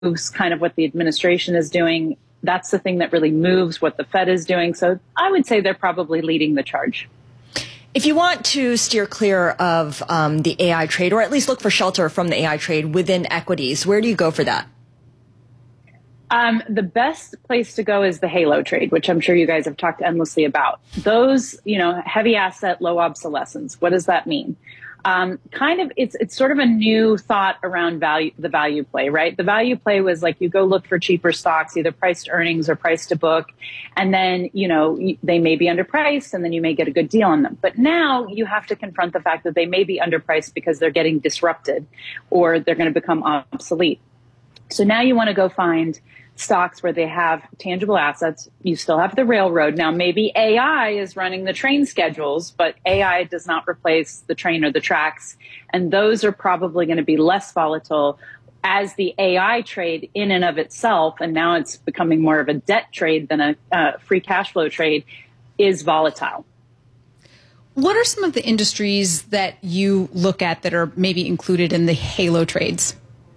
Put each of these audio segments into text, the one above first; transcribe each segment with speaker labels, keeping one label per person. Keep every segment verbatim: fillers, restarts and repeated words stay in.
Speaker 1: moves kind of what the administration is doing. That's the thing that really moves what the Fed is doing. So I would say they're probably leading the charge.
Speaker 2: If you want to steer clear of um, the A I trade, or at least look for shelter from the A I trade within equities, where do you go for that?
Speaker 1: Um, the best place to go is the halo trade, which I'm sure you guys have talked endlessly about. Those, you know, heavy asset, low obsolescence. What does that mean? Um, kind of, it's it's sort of a new thought around value, the value play, right? The value play was like you go look for cheaper stocks, either price to earnings or price to book, and then, you know, they may be underpriced and then you may get a good deal on them. But now you have to confront the fact that they may be underpriced because they're getting disrupted or they're going to become obsolete. So now you want to go find stocks where they have tangible assets. You still have the railroad. Now, maybe A I is running the train schedules, but A I does not replace the train or the tracks. And those are probably going to be less volatile as the A I trade in and of itself. And now it's becoming more of a debt trade than a uh, free cash flow trade is volatile.
Speaker 3: What are some of the industries that you look at that are maybe included in the halo trades?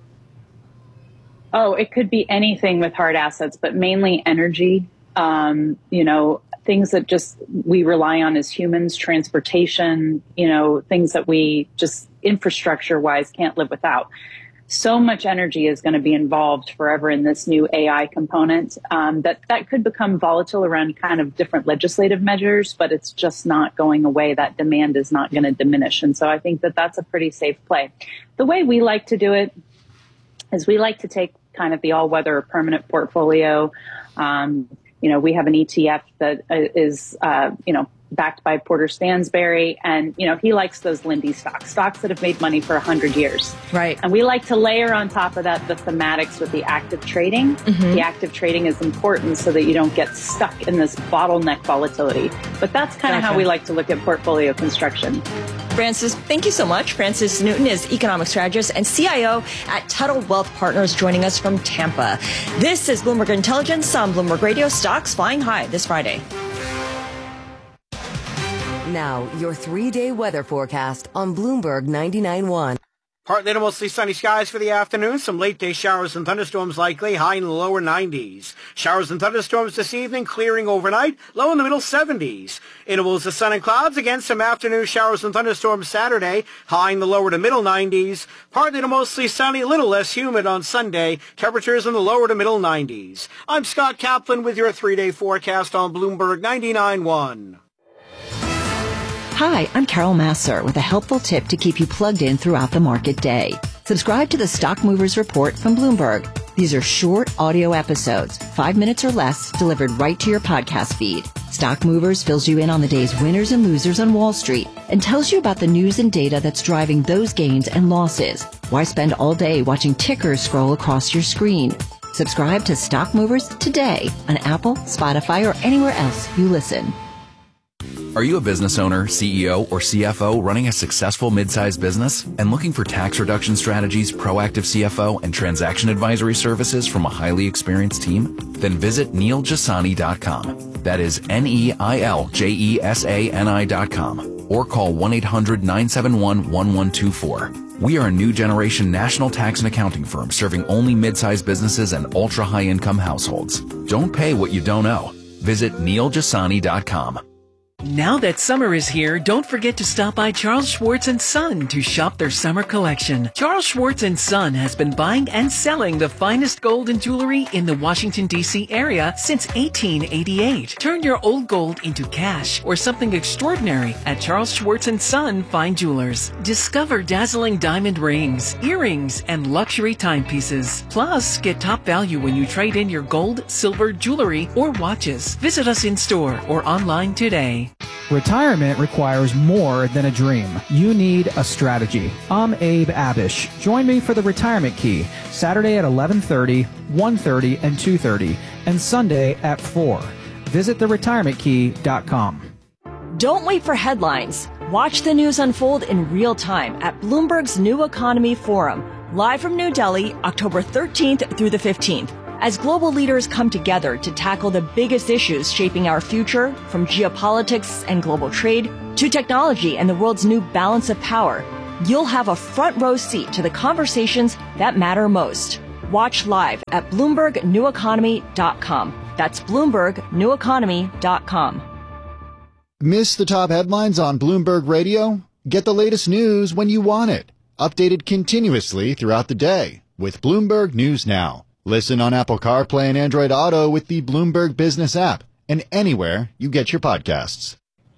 Speaker 1: Oh, it could be anything with hard assets, but mainly energy, um, you know, things that just we rely on as humans, transportation, you know, things that we just infrastructure wise can't live without. So much energy is going to be involved forever in this new A I component um, that that could become volatile around kind of different legislative measures, but it's just not going away. That demand is not going to diminish. And so I think that that's a pretty safe play. The way we like to do it is we like to take kind of the all-weather permanent portfolio. Um, you know, we have an E T F that is, uh, you know, backed by Porter Stansberry. And, you know, he likes those Lindy stocks, stocks that have made money for one hundred years.
Speaker 2: Right.
Speaker 1: And we like to layer on top of that the thematics with the active trading. Mm-hmm. The active trading is important so that you don't get stuck in this bottleneck volatility. But that's kind of gotcha. How we like to look at portfolio construction.
Speaker 2: Frances, thank you so much. Frances Newton is economic strategist and C I O at Tuttle Wealth Partners, joining us from Tampa. This is Bloomberg Intelligence on Bloomberg Radio. Stocks flying high this Friday.
Speaker 4: Now, your three-day weather forecast on Bloomberg ninety-nine point one.
Speaker 5: Partly to mostly sunny skies for the afternoon. Some late-day showers and thunderstorms likely, high in the lower nineties. Showers and thunderstorms this evening, clearing overnight, low in the middle seventies. Intervals of sun and clouds, again some afternoon showers and thunderstorms Saturday, high in the lower to middle nineties. Partly to mostly sunny, a little less humid on Sunday. Temperatures in the lower to middle nineties. I'm Scott Kaplan with your three-day forecast on Bloomberg ninety-nine point one.
Speaker 6: Hi, I'm Carol Masser with a helpful tip to keep you plugged in throughout the market day. Subscribe to the Stock Movers Report from Bloomberg. These are short audio episodes, five minutes or less, delivered right to your podcast feed. Stock Movers fills you in on the day's winners and losers on Wall Street and tells you about the news and data that's driving those gains and losses. Why spend all day watching tickers scroll across your screen? Subscribe to Stock Movers today on Apple, Spotify, or anywhere else you listen.
Speaker 7: Are you a business owner, C E O, or C F O running a successful mid-sized business and looking for tax reduction strategies, proactive C F O, and transaction advisory services from a highly experienced team? Then visit neil jasani dot com. That is N E I L J E S A N I dot com. Or call one eight hundred nine seven one one one two four. We are a new generation national tax and accounting firm serving only mid-sized businesses and ultra-high-income households. Don't pay what you don't owe. Visit neil jasani dot com.
Speaker 8: Now that summer is here, don't forget to stop by Charles Schwartz and Son to shop their summer collection. Charles Schwartz and Son has been buying and selling the finest gold and jewelry in the Washington, D C area since eighteen eighty-eight. Turn your old gold into cash or something extraordinary at Charles Schwartz and Son Fine Jewelers. Discover dazzling diamond rings, earrings, and luxury timepieces. Plus, get top value when you trade in your gold, silver, jewelry, or watches. Visit us in store or online today.
Speaker 9: Retirement requires more than a dream. You need a strategy. I'm Abe Abish. Join me for the Retirement Key, Saturday at eleven thirty, one thirty, and two thirty, and Sunday at four. Visit the retirement key dot com.
Speaker 2: Don't wait for headlines. Watch the news unfold in real time at Bloomberg's New Economy Forum, live from New Delhi, October thirteenth through the fifteenth. As global leaders come together to tackle the biggest issues shaping our future, from geopolitics and global trade to technology and the world's new balance of power, you'll have a front row seat to the conversations that matter most. Watch live at Bloomberg New Economy dot com. That's Bloomberg New Economy dot com.
Speaker 10: Miss the top headlines on Bloomberg Radio? Get the latest news when you want it. Updated continuously throughout the day with Bloomberg News Now. Listen on Apple CarPlay and Android Auto with the Bloomberg Business app and anywhere you get your podcasts.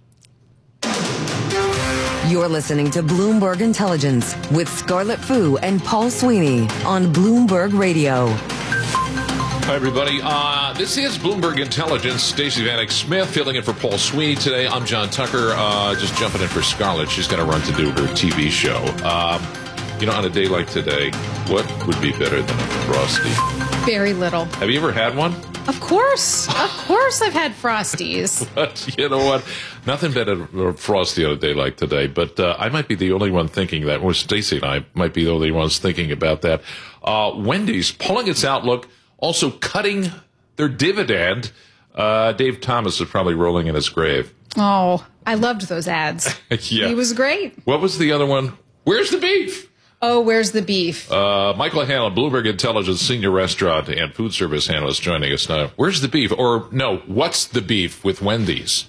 Speaker 4: You're listening to Bloomberg Intelligence with Scarlett Fu and Paul Sweeney on Bloomberg Radio.
Speaker 11: Hi, everybody. Uh, this is Bloomberg Intelligence. Stacey Vanek Smith filling in for Paul Sweeney today. I'm John Tucker, uh, just jumping in for Scarlett. She's got to run to do her T V show. Um, you know, on a day like today, what would be better than a Frosty?
Speaker 3: Very little.
Speaker 11: Have you ever had one?
Speaker 3: Of course. Of course I've had Frosties.
Speaker 11: But you know what? Nothing better than a Frosty on a day like today. But uh, I might be the only one thinking that. Well, Stacey and I might be the only ones thinking about that. Uh, Wendy's pulling its outlook, also cutting their dividend. Uh, Dave Thomas is probably rolling in his grave.
Speaker 3: Oh, I loved those ads.
Speaker 11: Yeah.
Speaker 3: He was great.
Speaker 11: What was the other one? Where's the beef?
Speaker 3: Oh, where's the beef?
Speaker 11: Uh, Michael Hanlon, Bloomberg Intelligence senior restaurant and food service analyst, joining us now. Where's the beef? Or, no, what's the beef with Wendy's?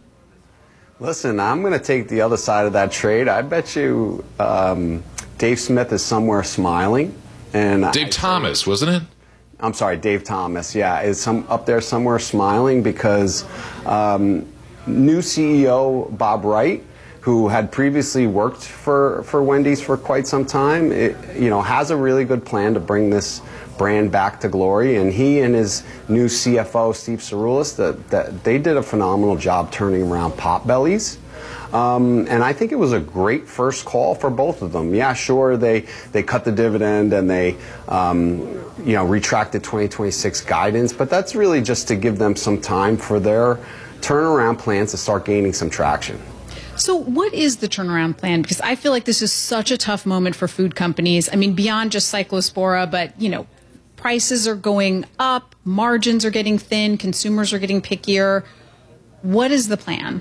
Speaker 12: Listen, I'm going to take the other side of that trade. I bet you um, Dave Smith is somewhere smiling. And
Speaker 11: Dave
Speaker 12: I,
Speaker 11: Thomas, wasn't it?
Speaker 12: I'm sorry, Dave Thomas, yeah, is some up there somewhere smiling because um, new C E O Bob Wright, who had previously worked for, for Wendy's for quite some time, it, you know, has a really good plan to bring this brand back to glory. And he and his new C F O, Steve Cirulis, that, that they did a phenomenal job turning around Potbellies. Um, and I think it was a great first call for both of them. Yeah, sure, they, they cut the dividend and they, um, you know, retracted twenty twenty-six guidance, but that's really just to give them some time for their turnaround plans to start gaining some traction.
Speaker 3: So what is the turnaround plan? Because I feel like this is such a tough moment for food companies. I mean, beyond just Cyclospora, but, you know, prices are going up, margins are getting thin, consumers are getting pickier. What is the plan?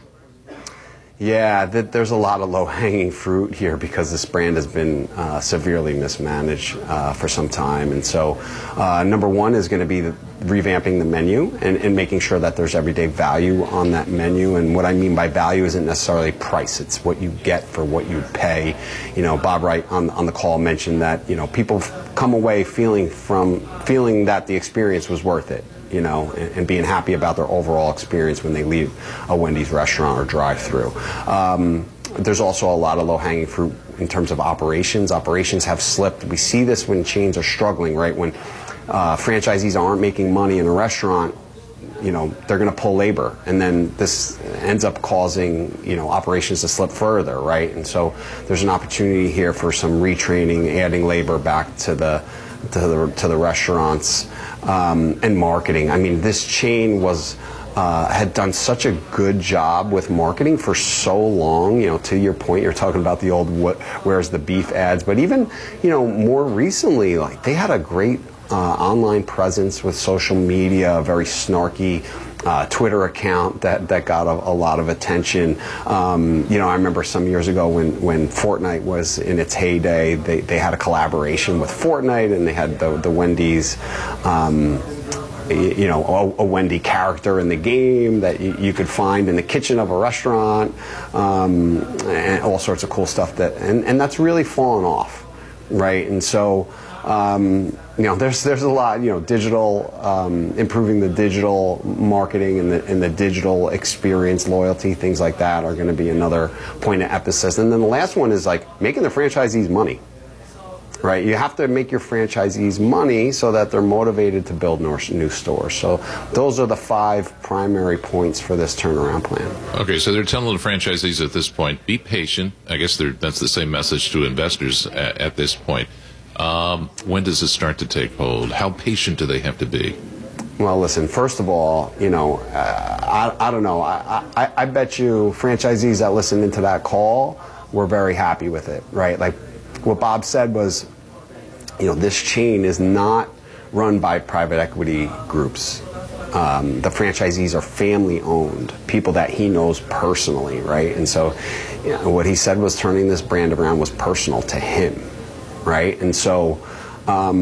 Speaker 12: Yeah, th- there's a lot of low-hanging fruit here because this brand has been uh, severely mismanaged uh, for some time. And so uh, number one is going to be the, revamping the menu and, and making sure that there's everyday value on that menu. And what I mean by value isn't necessarily price. It's what you get for what you pay. You know, Bob Wright on, on the call mentioned that, you know, people come away feeling from feeling that the experience was worth it. You know, and, and being happy about their overall experience when they leave a Wendy's restaurant or drive-through. Um, there's also a lot of low-hanging fruit in terms of operations. Operations have slipped. We see this when chains are struggling, right? When uh, franchisees aren't making money in a restaurant, you know, they're going to pull labor, and then this ends up causing, you know, operations to slip further, right? And so there's an opportunity here for some retraining, adding labor back to the to the to the restaurants. Um, and marketing. I mean, this chain was uh, had done such a good job with marketing for so long. You know, to your point, you're talking about the old what, "Where's the beef" ads, but even, you know, more recently, like they had a great uh, online presence with social media, a very snarky Uh, Twitter account that, that got a, a lot of attention. Um, you know, I remember some years ago when, when Fortnite was in its heyday, they, they had a collaboration with Fortnite, and they had the, the Wendy's, um, you know, a, a Wendy character in the game that you, you could find in the kitchen of a restaurant, um, and all sorts of cool stuff that, and, and that's really fallen off, right? And so, um, you know, there's there's a lot, you know, digital, um, improving the digital marketing and the, and the digital experience, loyalty, things like that are going to be another point of emphasis. And then the last one is like making the franchisees money, right? You have to make your franchisees money so that they're motivated to build new stores. So those are the five primary points for this turnaround plan.
Speaker 11: Okay, so they're telling the franchisees at this point, be patient. I guess that's the same message to investors at, at this point. Um, when does this start to take hold? How patient do they have to be?
Speaker 12: Well, listen, first of all, you know, uh, I, I don't know. I, I, I bet you franchisees that listened into that call were very happy with it, right? Like what Bob said was, you know, this chain is not run by private equity groups. Um, the franchisees are family owned, people that he knows personally, right? And so you know, what he said was turning this brand around was personal to him. Right, and so, um,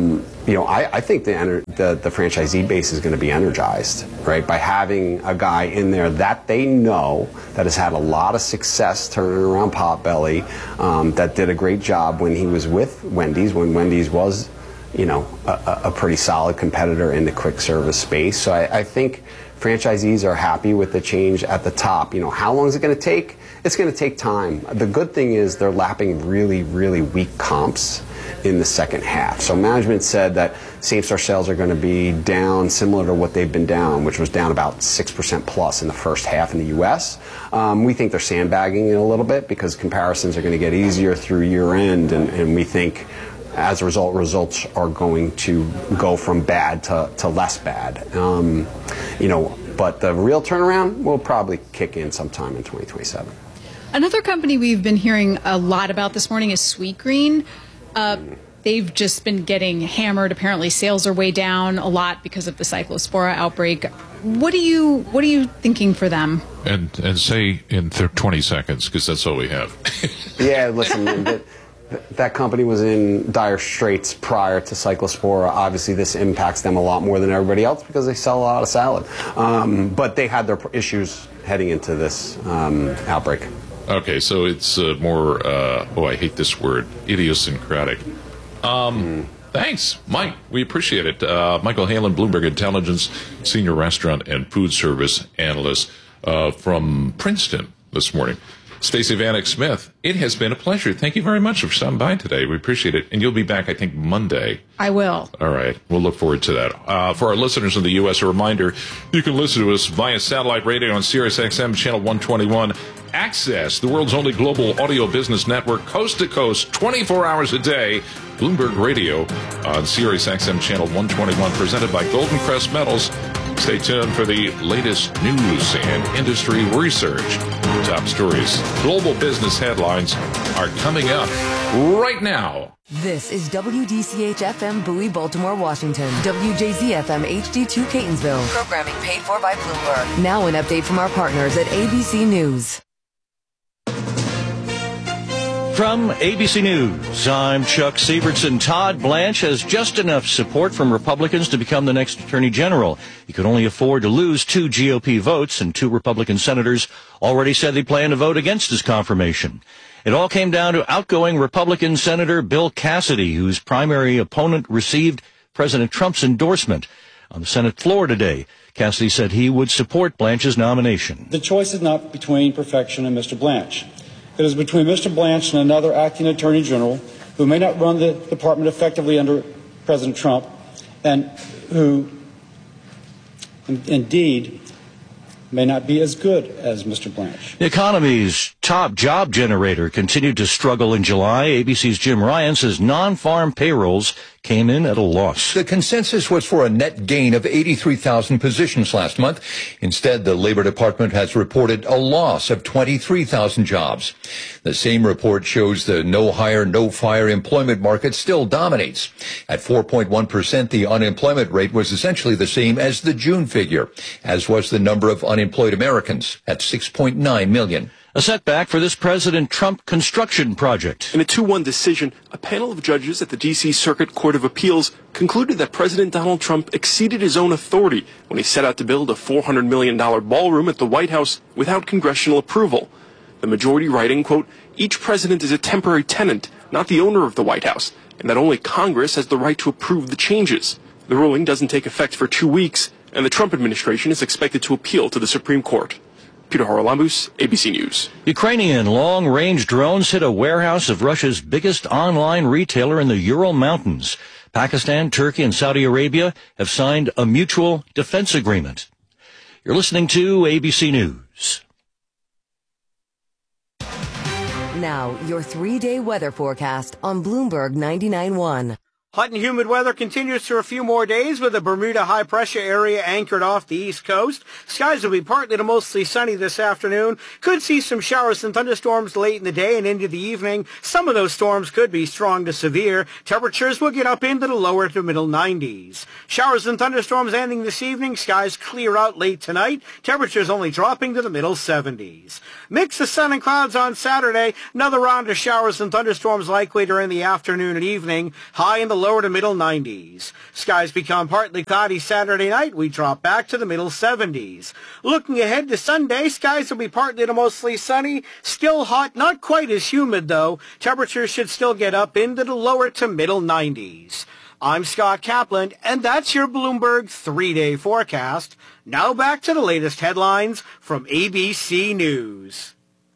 Speaker 12: you know, I, I think the, ener- the the franchisee base is going to be energized, right, by having a guy in there that they know that has had a lot of success turning around Potbelly, um, that did a great job when he was with Wendy's, when Wendy's was, you know, a, a pretty solid competitor in the quick service space. So I, I think franchisees are happy with the change at the top. You know, how long is it going to take? It's going to take time. The good thing is they're lapping really, really weak comps in the second half. So management said that same-store sales are going to be down similar to what they've been down, which was down about six percent plus in the first half in the U S. Um, we think they're sandbagging it a little bit because comparisons are going to get easier through year-end, and, and we think as a result, results are going to go from bad to, to less bad. Um, you know, but the real turnaround will probably kick in sometime in twenty twenty-seven.
Speaker 3: Another company we've been hearing a lot about this morning is Sweetgreen. Uh, they've just been getting hammered. Apparently, sales are way down a lot because of the Cyclospora outbreak. What are you What are you thinking for them?
Speaker 11: And and say in th- twenty seconds, because that's all we have.
Speaker 12: Yeah, listen, that, that company was in dire straits prior to Cyclospora. Obviously, this impacts them a lot more than everybody else because they sell a lot of salad. Um, but they had their issues heading into this um, outbreak.
Speaker 11: Okay, so it's uh, more, uh, oh, I hate this word, idiosyncratic. Um, mm. Thanks, Mike. We appreciate it. Uh, Michael Halen, Bloomberg Intelligence, Senior Restaurant and Food Service Analyst uh, from Princeton this morning. Stacey Vanek Smith, it has been a pleasure. Thank you very much for stopping by today. We appreciate it. And you'll be back, I think, Monday.
Speaker 3: I will.
Speaker 11: All right. We'll look forward to that. Uh, for our listeners in the U S, a reminder, you can listen to us via satellite radio on Sirius X M Channel one twenty-one. Access, the world's only global audio business network, coast to coast, twenty-four hours a day. Bloomberg Radio on Sirius X M Channel one twenty-one, presented by Golden Crest Metals. Stay tuned for the latest news and industry research. Top stories, global business headlines are coming up right now.
Speaker 4: This is W D C H F M Bowie, Baltimore, Washington. W J Z F M H D two Catonsville. Programming paid for by Bloomberg. Now an update from our partners at A B C News.
Speaker 13: From A B C News, I'm Chuck Sievertson. Todd Blanche has just enough support from Republicans to become the next Attorney General. He could only afford to lose two G O P votes, and two Republican senators already said they plan to vote against his confirmation. It all came down to outgoing Republican Senator Bill Cassidy, whose primary opponent received President Trump's endorsement. On the Senate floor today, Cassidy said he would support Blanche's nomination.
Speaker 14: The choice is not between perfection and Mister Blanche. It is between Mister Blanche and another acting Attorney General who may not run the department effectively under President Trump and who, in, indeed, may not be as good as Mister Blanche.
Speaker 13: The economy's top job generator continued to struggle in July. A B C's Jim Ryan says non-farm payrolls came in at a loss.
Speaker 15: The consensus was for a net gain of eighty-three thousand positions last month. Instead, the Labor Department has reported a loss of twenty-three thousand jobs. The same report shows the no-hire, no-fire employment market still dominates. At four point one percent, the unemployment rate was essentially the same as the June figure, as was the number of unemployed Americans at six point nine million.
Speaker 13: A setback for this President Trump construction project.
Speaker 16: In a two one decision, a panel of judges at the D C Circuit Court of Appeals concluded that President Donald Trump exceeded his own authority when he set out to build a four hundred million dollars ballroom at the White House without congressional approval. The majority writing, quote, each president is a temporary tenant, not the owner of the White House, and that only Congress has the right to approve the changes. The ruling doesn't take effect for two weeks, and the Trump administration is expected to appeal to the Supreme Court. Peter Haralambous, A B C News.
Speaker 13: Ukrainian long-range drones hit a warehouse of Russia's biggest online retailer in the Ural Mountains. Pakistan, Turkey, and Saudi Arabia have signed a mutual defense agreement. You're listening to A B C News.
Speaker 4: Now, your three-day weather forecast on Bloomberg ninety-nine point one.
Speaker 5: Hot and humid weather continues for a few more days with a Bermuda high-pressure area anchored off the east coast. Skies will be partly to mostly sunny this afternoon. Could see some showers and thunderstorms late in the day and into the evening. Some of those storms could be strong to severe. Temperatures will get up into the lower to middle nineties. Showers and thunderstorms ending this evening. Skies clear out late tonight. Temperatures only dropping to the middle seventies. Mix of sun and clouds on Saturday. Another round of showers and thunderstorms likely during the afternoon and evening. High in the lower to middle nineties. Skies become partly cloudy Saturday night. We drop back to the middle seventies. Looking ahead to Sunday, skies will be partly to mostly sunny. Still hot, not quite as humid though. Temperatures should still get up into the lower to middle nineties. I'm Scott Kaplan, and that's your Bloomberg three-day forecast. Now back to the latest headlines from A B C News.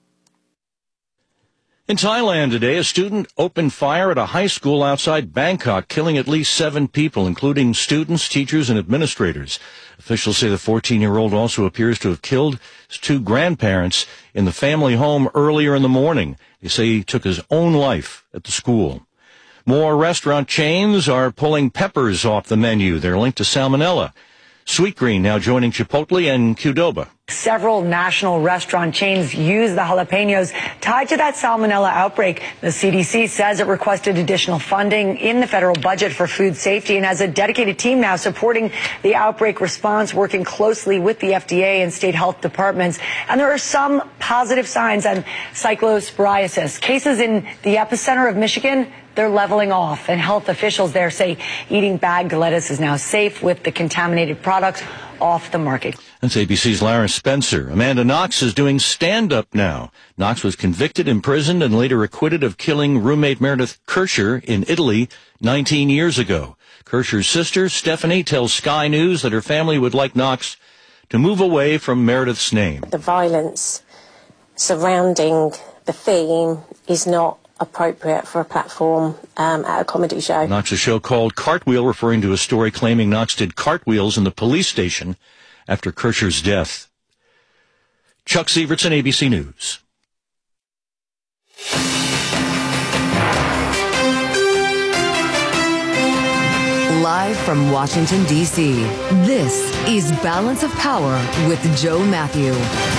Speaker 13: In Thailand today, a student opened fire at a high school outside Bangkok, killing at least seven people, including students, teachers, and administrators. Officials say the fourteen-year-old also appears to have killed his two grandparents in the family home earlier in the morning. They say he took his own life at the school. More restaurant chains are pulling peppers off the menu. They're linked to salmonella. Sweetgreen now joining Chipotle and Qdoba.
Speaker 17: Several national restaurant chains use the jalapenos tied to that salmonella outbreak. The C D C says it requested additional funding in the federal budget for food safety and has a dedicated team now supporting the outbreak response, working closely with the F D A and state health departments. And there are some positive signs on cyclosporiasis. Cases in the epicenter of Michigan, they're leveling off, and health officials there say eating bagged lettuce is now safe with the contaminated products off the market.
Speaker 13: That's A B C's Lara Spencer. Amanda Knox is doing stand-up now. Knox was convicted, imprisoned, and later acquitted of killing roommate Meredith Kircher in Italy nineteen years ago. Kircher's sister, Stephanie, tells Sky News that her family would like Knox to move away from Meredith's name.
Speaker 18: The violence surrounding the theme is not appropriate for a platform um, at a comedy show.
Speaker 13: Knox's show called Cartwheel, referring to a story claiming Knox did cartwheels in the police station after Kircher's death. Chuck Sievertson, A B C News.
Speaker 4: Live from Washington, D C, this is Balance of Power with Joe Matthew.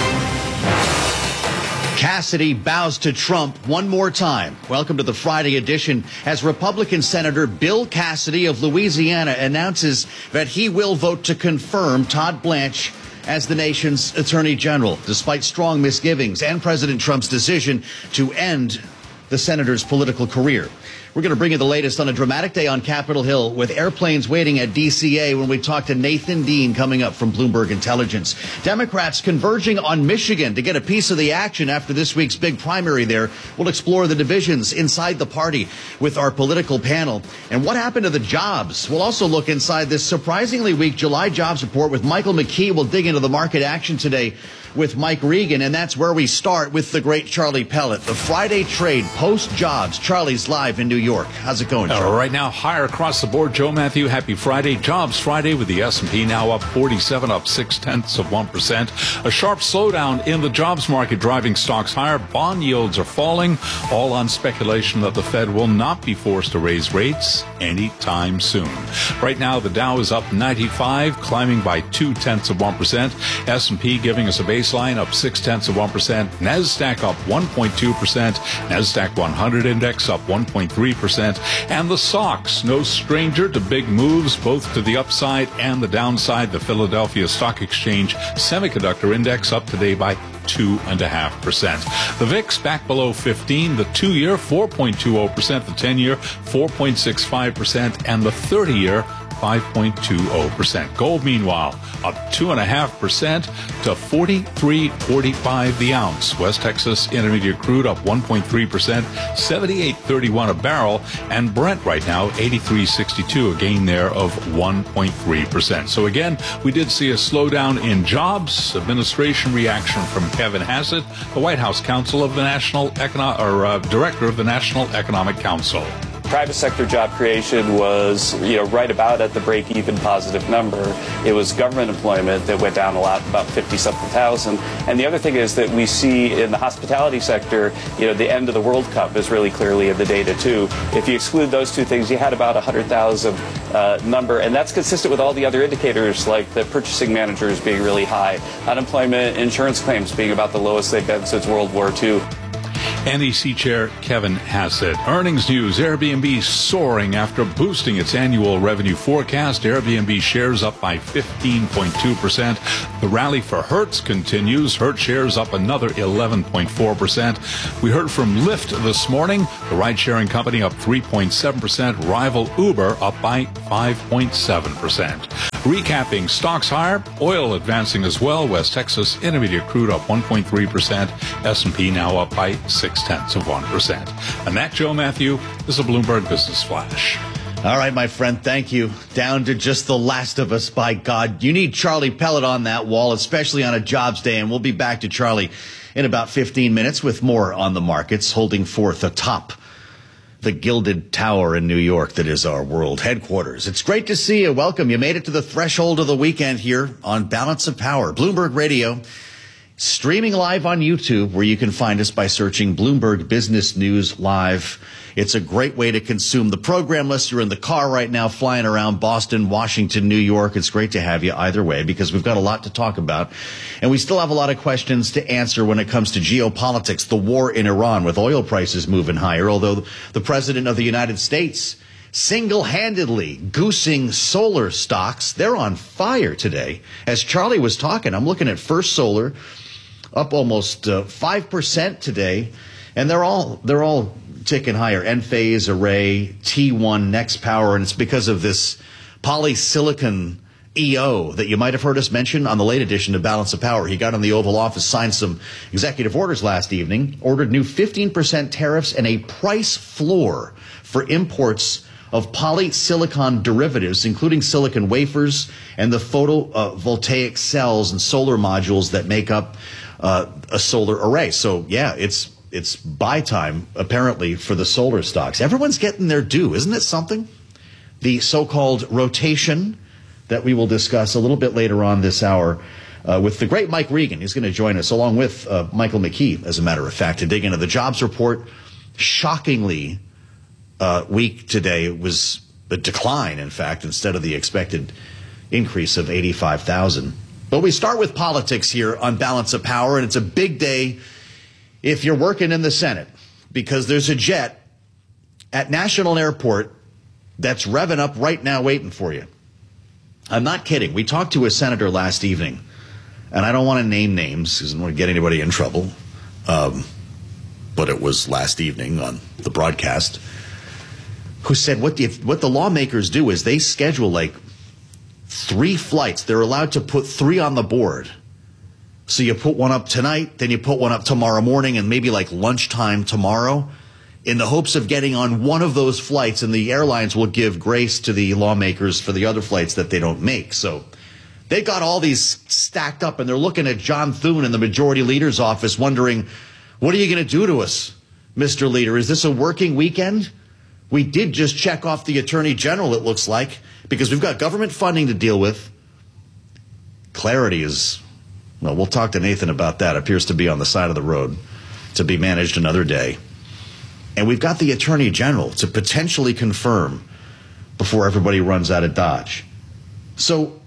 Speaker 19: Cassidy bows to Trump one more time. Welcome to the Friday edition as Republican Senator Bill Cassidy of Louisiana announces that he will vote to confirm Todd Blanche as the nation's attorney general, despite strong misgivings and President Trump's decision to end the senator's political career. We're going to bring you the latest on a dramatic day on Capitol Hill with airplanes waiting at D C A when we talk to Nathan Dean coming up from Bloomberg Intelligence. Democrats converging on Michigan to get a piece of the action after this week's big primary there. We'll explore the divisions inside the party with our political panel. And what happened to the jobs? We'll also look inside this surprisingly weak July jobs report with Michael McKee. We'll dig into the market action today with Mike Regan, and that's where we start with the great Charlie Pellet. The Friday trade post-jobs. Charlie's live in New York. How's it going, Charlie?
Speaker 20: Uh, right now, higher across the board. Joe Matthew, happy Friday. Jobs Friday with the S and P now up forty-seven, up six-tenths of one percent. A sharp slowdown in the jobs market driving stocks higher. Bond yields are falling, all on speculation that the Fed will not be forced to raise rates anytime soon. Right now, the Dow is up ninety-five, climbing by two-tenths of one percent. S and P giving us a baseline up six-tenths of one percent. NASDAQ up one point two percent. NASDAQ one hundred index up one point three percent. And the S O X, no stranger to big moves, both to the upside and the downside. The Philadelphia Stock Exchange Semiconductor Index up today by two point five percent. The V I X back below fifteen. The two-year, four point two zero percent. The ten-year, four point six five percent. And the thirty-year, five point two zero percent. Gold, meanwhile, up two point five percent to forty-three forty-five the ounce. West Texas Intermediate crude up one point three percent, seventy-eight thirty-one a barrel. And Brent right now, eighty-three sixty-two, a gain there of one point three percent. So again, we did see a slowdown in jobs. Administration reaction from Kevin Hassett, the White House counsel of the National Econo- or uh, director of the National Economic Council.
Speaker 21: Private sector job creation was, you know, right about at the break-even positive number. It was government employment that went down a lot, about fifty-something thousand. And the other thing is that we see in the hospitality sector, you know, the end of the World Cup is really clearly in the data, too. If you exclude those two things, you had about a one hundred thousand uh, number, and that's consistent with all the other indicators, like the purchasing managers being really high, unemployment, insurance claims being about the lowest they've been since World War Two.
Speaker 20: N E C Chair Kevin Hassett. Earnings news, Airbnb soaring after boosting its annual revenue forecast. Airbnb shares up by fifteen point two percent. The rally for Hertz continues. Hertz shares up another eleven point four percent. We heard from Lyft this morning. The ride-sharing company up three point seven percent. Rival Uber up by five point seven percent. Recapping stocks higher, oil advancing as well. West Texas Intermediate crude up one point three percent. S and P now up by six tenths of one percent. And that, Joe Matthew, is a Bloomberg Business Flash.
Speaker 19: All right, my friend, thank you. Down to just the last of us, by God. You need Charlie Pellet on that wall, especially on a jobs day, and we'll be back to Charlie in about fifteen minutes with more on the markets, holding forth atop the Gilded Tower in New York that is our world headquarters. It's great to see you. Welcome. You made it to the threshold of the weekend here on Balance of Power, Bloomberg Radio, streaming live on YouTube, where you can find us by searching Bloomberg Business News Live. It's a great way to consume the program unless you're in the car right now flying around Boston, Washington, New York. It's great to have you either way because we've got a lot to talk about. And we still have a lot of questions to answer when it comes to geopolitics, the war in Iran with oil prices moving higher, although the president of the United States single-handedly goosing solar stocks. They're on fire today. As Charlie was talking, I'm looking at First Solar up almost uh, five percent today, and they're all they're all ticking higher. Enphase, Array, T one, Next Power, and it's because of this polysilicon E O that you might have heard us mention on the late edition of Balance of Power. He got in the Oval Office, signed some executive orders last evening, ordered new fifteen percent tariffs and a price floor for imports of polysilicon derivatives, including silicon wafers and the photovoltaic cells and solar modules that make up uh, a solar array. So, yeah, it's it's buy time, apparently, for the solar stocks. Everyone's getting their due. Isn't it something? The so-called rotation that we will discuss a little bit later on this hour uh, with the great Mike Regan. He's going to join us, along with uh, Michael McKee, as a matter of fact, to dig into the jobs report. Shockingly uh, weak today. It was a decline, in fact, instead of the expected increase of eighty-five thousand. But we start with politics here on Balance of Power, and it's a big day if you're working in the Senate, because there's a jet at National Airport that's revving up right now waiting for you. I'm not kidding. We talked to a senator last evening, and I don't want to name names because I don't want to get anybody in trouble, um, but it was last evening on the broadcast, who said what the, what the lawmakers do is they schedule like three flights. They're allowed to put three on the board. So you put one up tonight, then you put one up tomorrow morning, and maybe like lunchtime tomorrow, in the hopes of getting on one of those flights, and the airlines will give grace to the lawmakers for the other flights that they don't make. So they got all these stacked up, and they're looking at John Thune in the majority leader's office wondering, what are you going to do to us, Mister Leader? Is this a working weekend? We did just check off the Attorney General, it looks like, because we've got government funding to deal with. Clarity is, well, we'll talk to Nathan about that. Appears to be on the side of the road to be managed another day. And we've got the Attorney General to potentially confirm before everybody runs out of Dodge. So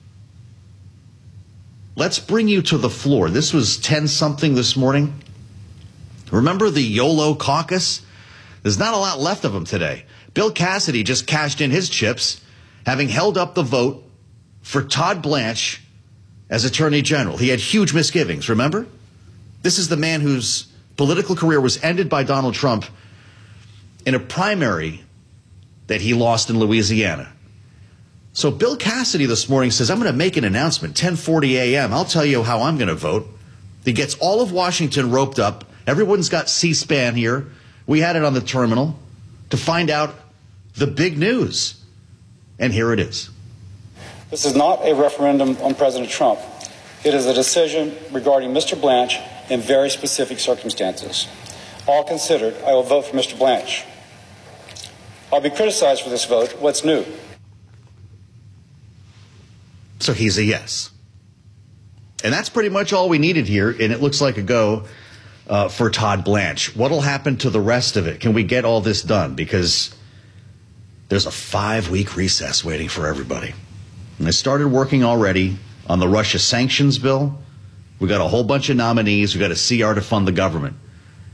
Speaker 19: let's bring you to the floor. This was ten something this morning. Remember the YOLO caucus? There's not a lot left of them today. Bill Cassidy just cashed in his chips, having held up the vote for Todd Blanche as Attorney General. He had huge misgivings, remember? This is the man whose political career was ended by Donald Trump in a primary that he lost in Louisiana. So Bill Cassidy this morning says, I'm going to make an announcement, ten forty a.m. I'll tell you how I'm going to vote. He gets all of Washington roped up. Everyone's got C-SPAN here. We had it on the terminal to find out the big news. And here it is.
Speaker 14: This is not a referendum on President Trump. It is a decision regarding Mister Blanche in very specific circumstances. All considered, I will vote for Mister Blanche. I'll be criticized for this vote. What's new?
Speaker 19: So he's a yes. And that's pretty much all we needed here, and it looks like a go uh, for Todd Blanche. What'll happen to the rest of it? Can we get all this done? Because there's a five-week recess waiting for everybody. And I started working already on the Russia sanctions bill. We got a whole bunch of nominees. We got a C R to fund the government.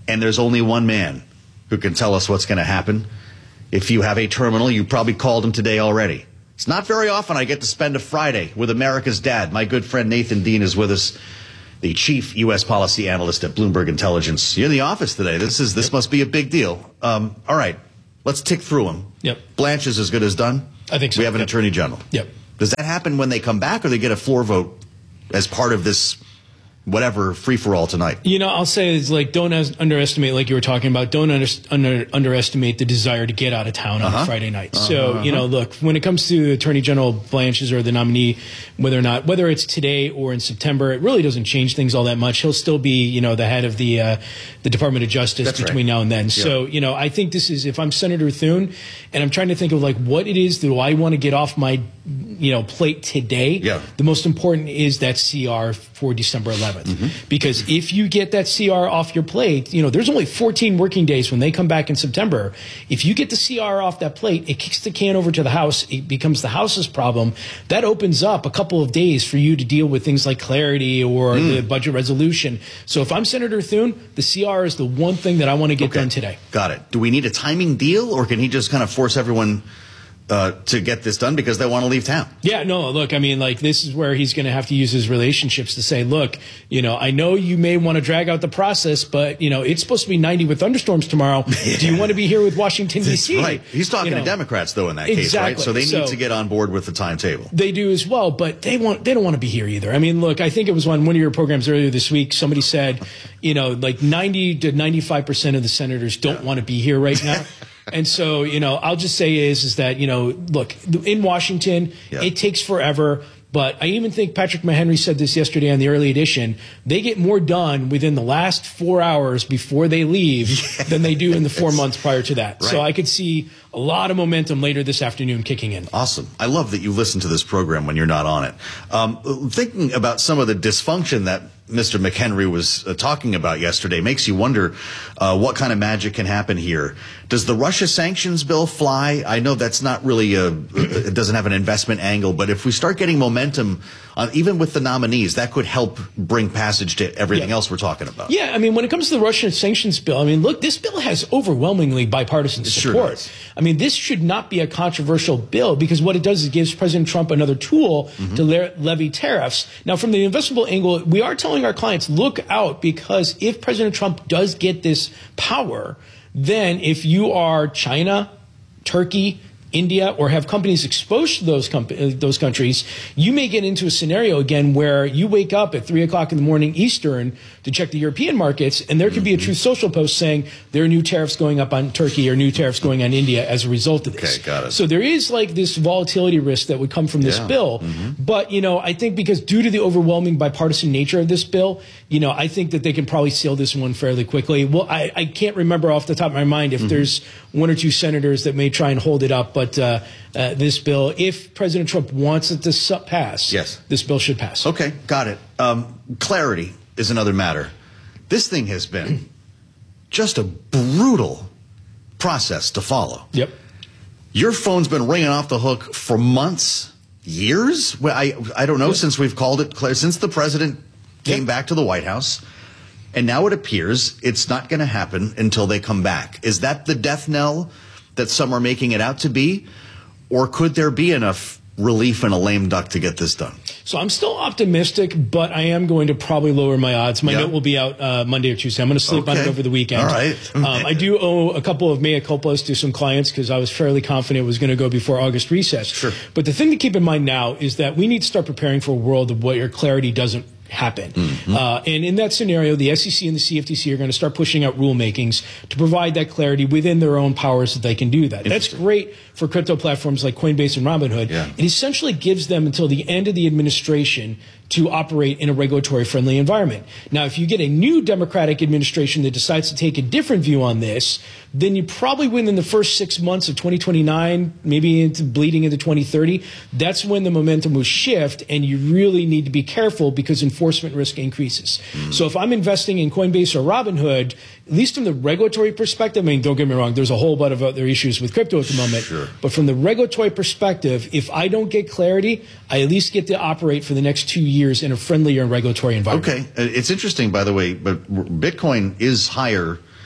Speaker 19: and there's only one man who can tell us what's going to happen. If you have a terminal, you probably called him today already. It's not very often I get to spend a Friday with America's dad. My good friend Nathan Dean is with us, the chief U S policy analyst at Bloomberg Intelligence. You're in the office today. This is this yep. must be a big deal. Um, all right, let's tick through them.
Speaker 1: Yep.
Speaker 19: Blanche is as good as done?
Speaker 1: I think so.
Speaker 19: We have an
Speaker 1: yep.
Speaker 19: attorney general.
Speaker 1: Yep.
Speaker 19: Does that happen when they come back, or they get a floor vote as part of this whatever free-for-all tonight?
Speaker 1: You know, I'll say is like, don't as- underestimate, like you were talking about, don't under- under- underestimate the desire to get out of town on
Speaker 19: Uh-huh.
Speaker 1: a Friday night.
Speaker 19: Uh-huh,
Speaker 1: So,
Speaker 19: uh-huh.
Speaker 1: you know, look, when it comes to Attorney General Blanche's or the nominee, whether or not, whether it's today or in September, it really doesn't change things all that much. He'll still be, you know, the head of the uh, the Department of Justice
Speaker 19: That's
Speaker 1: between
Speaker 19: right.
Speaker 1: now and then.
Speaker 19: Yeah.
Speaker 1: So, you know, I think this is, if I'm Senator Thune and I'm trying to think of like what it is that I want to get off my, you know, plate today,
Speaker 19: Yeah.
Speaker 1: the most important is that C R for December eleventh.
Speaker 19: Mm-hmm.
Speaker 1: Because if you get that C R off your plate, you know, there's only fourteen working days when they come back in September. If you get the C R off that plate, it kicks the can over to the House. It becomes the House's problem. That opens up a couple of days for you to deal with things like clarity or
Speaker 19: Mm.
Speaker 1: the budget resolution. So if I'm Senator Thune, the C R is the one thing that I want to get
Speaker 19: Okay.
Speaker 1: done today.
Speaker 19: Got it. Do we need a timing deal, or can he just kind of force everyone uh, to get this done because they want to leave town?
Speaker 1: Yeah, no, look, I mean, like, this is where he's going to have to use his relationships to say, look, you know, I know you may want to drag out the process, but, you know, it's supposed to be ninety with thunderstorms tomorrow.
Speaker 19: Yeah.
Speaker 1: Do you want to be here with Washington, D C?
Speaker 19: Right. He's talking
Speaker 1: You know,
Speaker 19: to Democrats, though, in that case, right?
Speaker 1: Exactly.
Speaker 19: So they need
Speaker 1: So-
Speaker 19: to get on board with the timetable.
Speaker 1: They do as well, but they want they don't want to be here either. I mean, look, I think it was on one of your programs earlier this week. Somebody said, you know, like ninety to ninety-five percent of the senators don't want to be here right now. And so, you know, I'll just say is is that, you know, look, in Washington,
Speaker 19: Yeah.
Speaker 1: it takes forever. But I even think Patrick Mahenry said this yesterday on the early edition. They get more done within the last four hours before they leave yes. than they do in the four months prior to that.
Speaker 19: Right.
Speaker 1: So I could see a lot of momentum later this afternoon kicking in.
Speaker 19: Awesome. I love that you listen to this program when you're not on it. Um, thinking about some of the dysfunction that Mister McHenry was uh, talking about yesterday makes you wonder uh, what kind of magic can happen here. Does the Russia sanctions bill fly? I know that's not really a, it doesn't have an investment angle, but if we start getting momentum, uh, even with the nominees, that could help bring passage to everything
Speaker 1: Yeah.
Speaker 19: else we're talking about.
Speaker 1: Yeah, I mean, when it comes to the Russian sanctions bill, I mean, look, this bill has overwhelmingly bipartisan
Speaker 19: It sure
Speaker 1: support.
Speaker 19: does.
Speaker 1: I mean, this should not be a controversial bill because what it does is it gives President Trump another tool
Speaker 19: Mm-hmm.
Speaker 1: to le- levy tariffs. Now, from the investable angle, we are telling our clients, look out, because if President Trump does get this power, then if you are China, Turkey, India, or have companies exposed to those com- uh, those countries, you may get into a scenario again where you wake up at three o'clock in the morning Eastern to check the European markets, and there could be a Truth Social post saying there are new tariffs going up on Turkey or new tariffs going on India as a result of this.
Speaker 19: Okay, got it.
Speaker 1: So there is like this volatility risk that would come from this
Speaker 19: Yeah.
Speaker 1: bill.
Speaker 19: Mhm.
Speaker 1: But, you know, I think because due to the overwhelming bipartisan nature of this bill, you know, I think that they can probably seal this one fairly quickly. Well, I, I can't remember off the top of my mind if
Speaker 19: Mhm.
Speaker 1: there's one or two senators that may try and hold it up, but uh, uh, this bill, if President Trump wants it to su- pass,
Speaker 19: Yes.
Speaker 1: this bill should pass.
Speaker 19: Okay, got it. Um, clarity is another matter. This thing has been just a brutal process to follow.
Speaker 1: Yep.
Speaker 19: Your phone's been ringing off the hook for months, years. Well, I I don't know,
Speaker 1: Yep.
Speaker 19: since we've called it clear, since the president came
Speaker 1: Yep.
Speaker 19: back to the White House, and now it appears it's not going to happen until they come back. Is that the death knell that some are making it out to be, or could there be enough relief in a lame duck to get this done?
Speaker 1: So I'm still optimistic, but I am going to probably lower my odds. My
Speaker 19: Yeah.
Speaker 1: note will be out uh, Monday or Tuesday. I'm going to sleep on it
Speaker 19: Okay.
Speaker 1: over the weekend.
Speaker 19: All right.
Speaker 1: um, I do owe a couple of mea culpas to some clients because I was fairly confident it was going to go before August recess.
Speaker 19: Sure.
Speaker 1: But the thing to keep in mind now is that we need to start preparing for a world of where clarity doesn't happen.
Speaker 19: Mm-hmm.
Speaker 1: Uh, and in that scenario, the S E C and the C F T C are going to start pushing out rulemakings to provide that clarity within their own powers that they can do that. That's great for crypto platforms like Coinbase and Robinhood.
Speaker 19: Yeah.
Speaker 1: It essentially gives them until the end of the administration to operate in a regulatory-friendly environment. Now, if you get a new Democratic administration that decides to take a different view on this, then you probably within the first six months of twenty twenty-nine, maybe into bleeding into twenty thirty, that's when the momentum will shift, and you really need to be careful because enforcement risk increases. Mm. So if I'm investing in Coinbase or Robinhood, at least from the regulatory perspective, I mean, don't get me wrong, there's a whole bunch of other issues with crypto at the moment.
Speaker 19: Sure.
Speaker 1: But from the regulatory perspective, if I don't get clarity, I at least get to operate for the next two years in a friendlier regulatory environment.
Speaker 19: Okay. Uh, It's interesting, by the way, but Bitcoin is higher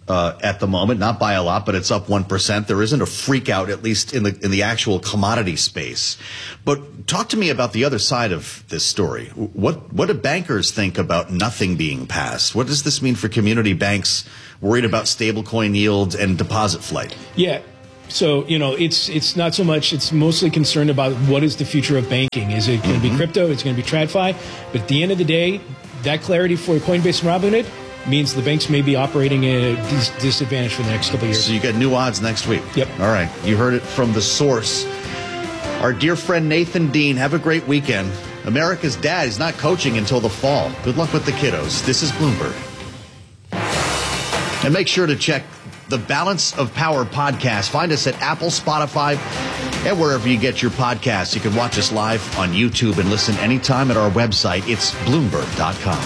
Speaker 19: uh, at the moment, not by a lot, but it's up one percent. There isn't a freak out, at least in the in the actual commodity space. But talk to me about the other side of this story. What what do bankers think about nothing being passed? What does this mean for community banks worried about stablecoin yields and deposit flight?
Speaker 1: Yeah. So, you know, it's it's not so much, it's mostly concerned about what is the future of banking. Is it going to mm-hmm. be crypto? Is it going to be TradFi? But at the end of the day, that clarity for Coinbase and Robinhood means the banks may be operating at a dis- disadvantage for the next couple of years.
Speaker 19: So you got new odds next week.
Speaker 1: Yep.
Speaker 19: All right. You heard it from the source. Our dear friend Nathan Dean, have a great weekend. America's dad is not coaching until the fall. Good luck with the kiddos. This is Bloomberg. And make sure to check the Balance of Power podcast. Find us at Apple, Spotify, and wherever you get your podcasts. You can watch us live on YouTube and listen anytime at our website. It's Bloomberg dot com.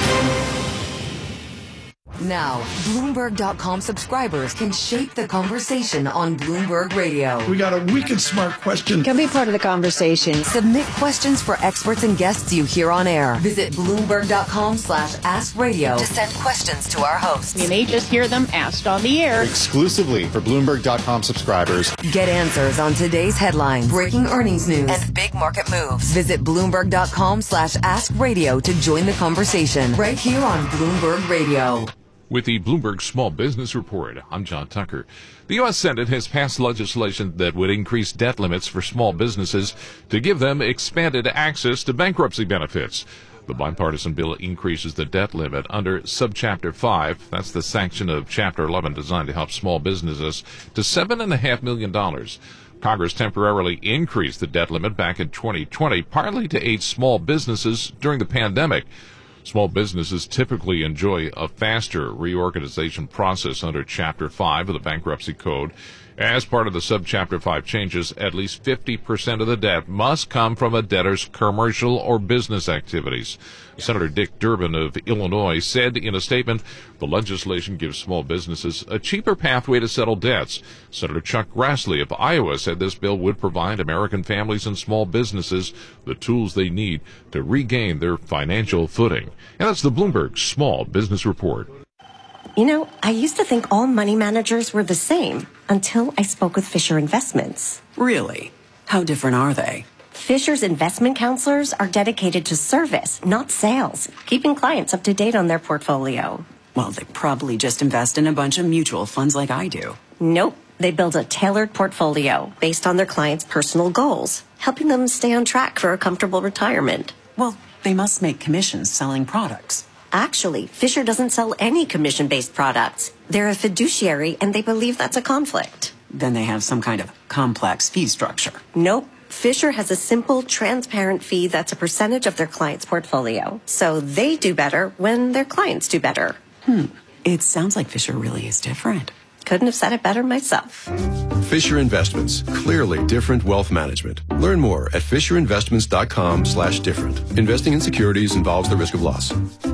Speaker 4: Now, Bloomberg dot com subscribers can shape the conversation on Bloomberg Radio.
Speaker 6: We got a wicked smart question.
Speaker 4: Can be part of the conversation. Submit questions for experts and guests you hear on air. Visit Bloomberg dot com slash ask radio to send questions to our hosts.
Speaker 22: You may just hear them asked on the air.
Speaker 10: Exclusively for Bloomberg dot com subscribers.
Speaker 4: Get answers on today's headlines, breaking earnings news, and big market moves. Visit Bloomberg dot com slash ask radio to join the conversation right here on Bloomberg Radio.
Speaker 11: With the Bloomberg Small Business Report, I'm John Tucker. The U S Senate has passed legislation that would increase debt limits for small businesses to give them expanded access to bankruptcy benefits. The bipartisan bill increases the debt limit under Subchapter five, that's the section of Chapter eleven designed to help small businesses, to seven point five million dollars. Congress temporarily increased the debt limit back in twenty twenty, partly to aid small businesses during the pandemic. Small businesses typically enjoy a faster reorganization process under Chapter five of the Bankruptcy Code. As part of the Subchapter five changes, at least fifty percent of the debt must come from a debtor's commercial or business activities. Senator Dick Durbin of Illinois said in a statement, the legislation gives small businesses a cheaper pathway to settle debts. Senator Chuck Grassley of Iowa said this bill would provide American families and small businesses the tools they need to regain their financial footing. And that's the Bloomberg Small Business Report.
Speaker 23: You know, I used to think all money managers were the same until I spoke with Fisher Investments.
Speaker 24: Really? How different are they?
Speaker 23: Fisher's investment counselors are dedicated to service, not sales, keeping clients up to date on their portfolio.
Speaker 24: Well, they probably just invest in a bunch of mutual funds like I do.
Speaker 23: Nope. They build a tailored portfolio based on their clients' personal goals, helping them stay on track for a comfortable retirement.
Speaker 24: Well, they must make commissions selling products.
Speaker 23: Actually, Fisher doesn't sell any commission-based products. They're a fiduciary, and they believe that's a conflict.
Speaker 24: Then they have some kind of complex fee structure.
Speaker 23: Nope. Fisher has a simple, transparent fee that's a percentage of their client's portfolio. So they do better when their clients do better.
Speaker 24: Hmm. It sounds like Fisher really is different.
Speaker 23: Couldn't have said it better myself.
Speaker 25: Fisher Investments. Clearly different wealth management. Learn more at fisher investments dot com slash different. Investing in securities involves the risk of loss.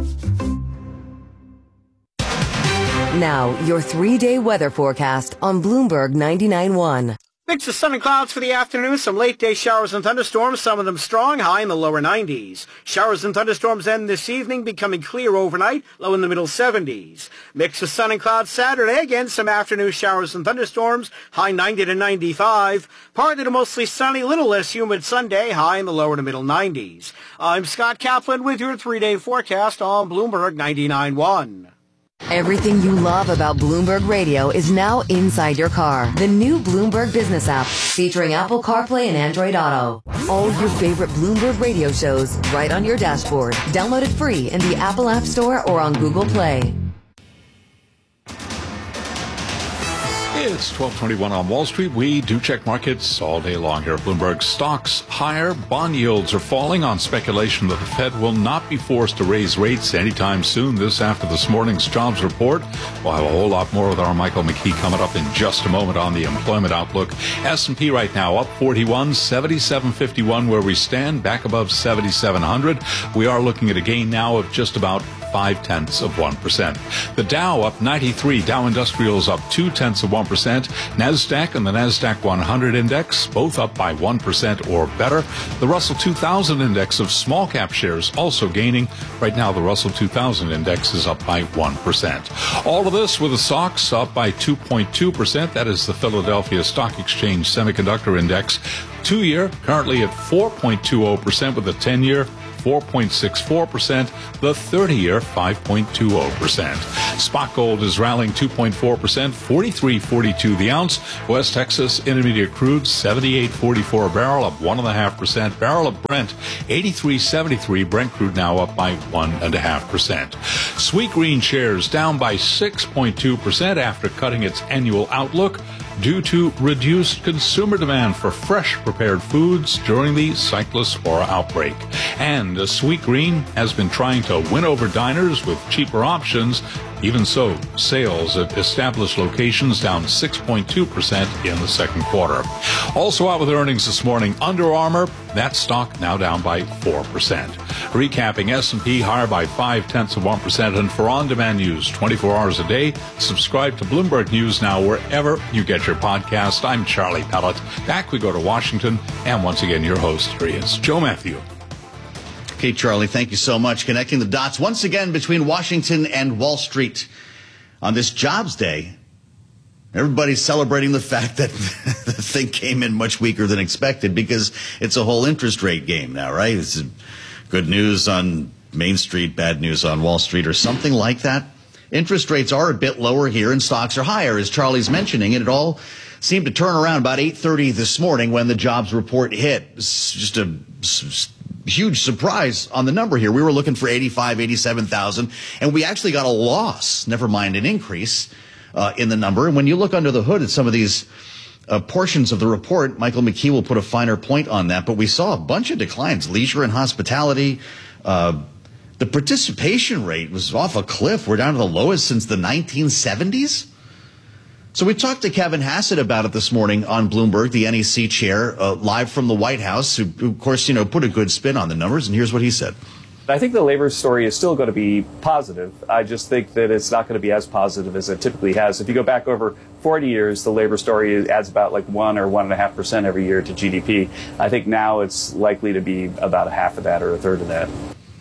Speaker 4: Now, your three-day weather forecast on Bloomberg ninety-nine point one.
Speaker 5: Mix of sun and clouds for the afternoon. Some late-day showers and thunderstorms, some of them strong, high in the lower nineties. Showers and thunderstorms end this evening, becoming clear overnight, low in the middle seventies. Mix of sun and clouds Saturday. Again, some afternoon showers and thunderstorms, high ninety to ninety-five. Partly to mostly sunny, little less humid Sunday, high in the lower to middle nineties. I'm Scott Kaplan with your three-day forecast on Bloomberg ninety-nine point one.
Speaker 4: Everything you love about Bloomberg Radio is now inside your car. The new Bloomberg Business app featuring Apple CarPlay and Android Auto. All your favorite Bloomberg Radio shows right on your dashboard. Download it free in the Apple App Store or on Google Play.
Speaker 20: It's twelve twenty-one on Wall Street. We do check markets all day long here at Bloomberg. Stocks higher. Bond yields are falling on speculation that the Fed will not be forced to raise rates anytime soon. This after this morning's jobs report. We'll have a whole lot more with our Michael McKee coming up in just a moment on the employment outlook. S and P right now up forty-one, seventy-seven fifty-one where we stand, back above seventy-seven hundred. We are looking at a gain now of just about five tenths of one percent. The Dow up ninety-three. Dow Industrials up two tenths of one percent. NASDAQ and the NASDAQ one hundred index both up by one percent or better. The Russell two thousand index of small cap shares also gaining. Right now, the Russell two thousand index is up by one percent. All of this with the stocks up by two point two percent. That is the Philadelphia Stock Exchange Semiconductor Index. Two-year currently at four point two zero percent with a ten-year four point six four percent, the thirty-year five point two zero percent. Spot gold is rallying two point four percent, forty-three forty-two the ounce. West Texas Intermediate crude seventy-eight forty-four a barrel, up one point five percent. Barrel of Brent eighty-three seventy-three. Brent crude now up by one point five percent. Sweet Green shares down by six point two percent after cutting its annual outlook due to reduced consumer demand for fresh prepared foods during the Cyclospora outbreak. And uh, Sweet Green has been trying to win over diners with cheaper options. Even so, sales at established locations down six point two percent in the second quarter. Also out with earnings this morning, Under Armour, that stock now down by four percent. Recapping, S and P higher by five tenths of one percent. And for on-demand news twenty-four hours a day, subscribe to Bloomberg News Now wherever you get your podcast. I'm Charlie Pellet. Back we go to Washington, and once again, your host, here he is, Joe Matthew.
Speaker 19: Okay, Charlie, thank you so much. Connecting the dots once again between Washington and Wall Street on this Jobs Day. Everybody's celebrating the fact that the thing came in much weaker than expected because it's a whole interest rate game now, right? It's good news on Main Street, bad news on Wall Street, or something like that. Interest rates are a bit lower here and stocks are higher, as Charlie's mentioning, and it all seemed to turn around about eight thirty this morning when the jobs report hit. It's just a huge surprise on the number here. We were looking for eighty-five, eighty-seven thousand, and we actually got a loss, never mind an increase uh, in the number. And when you look under the hood at some of these uh, portions of the report, Michael McKee will put a finer point on that, but we saw a bunch of declines. Leisure and hospitality, uh, the participation rate was off a cliff. We're down to the lowest since the nineteen seventies. So we talked to Kevin Hassett about it this morning on Bloomberg, the N E C chair, uh, live from the White House, who, who, of course, you know, put a good spin on the numbers. And here's what he said.
Speaker 21: I think the labor story is still going to be positive. I just think that it's not going to be as positive as it typically has. If you go back over forty years, the labor story adds about like one or one and a half percent every year to G D P. I think now it's likely to be about a half of that or a third of that.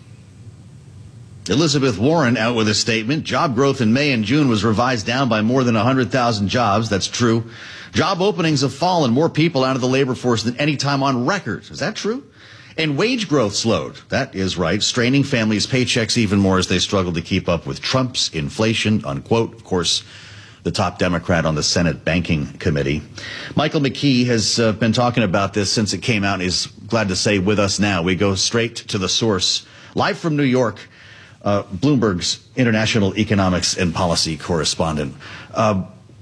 Speaker 19: Elizabeth Warren out with a statement. Job growth in May and June was revised down by more than one hundred thousand jobs. That's true. Job openings have fallen, more people out of the labor force than any time on record. Is that true? And wage growth slowed. That is right, straining families' paychecks even more as they struggle to keep up with Trump's inflation, unquote. Of course, the top Democrat on the Senate Banking Committee. Michael McKee has uh, been talking about this since it came out. He's glad to say with us now. We go straight to the source. Live from New York, Uh, Bloomberg's international economics and policy correspondent. Uh,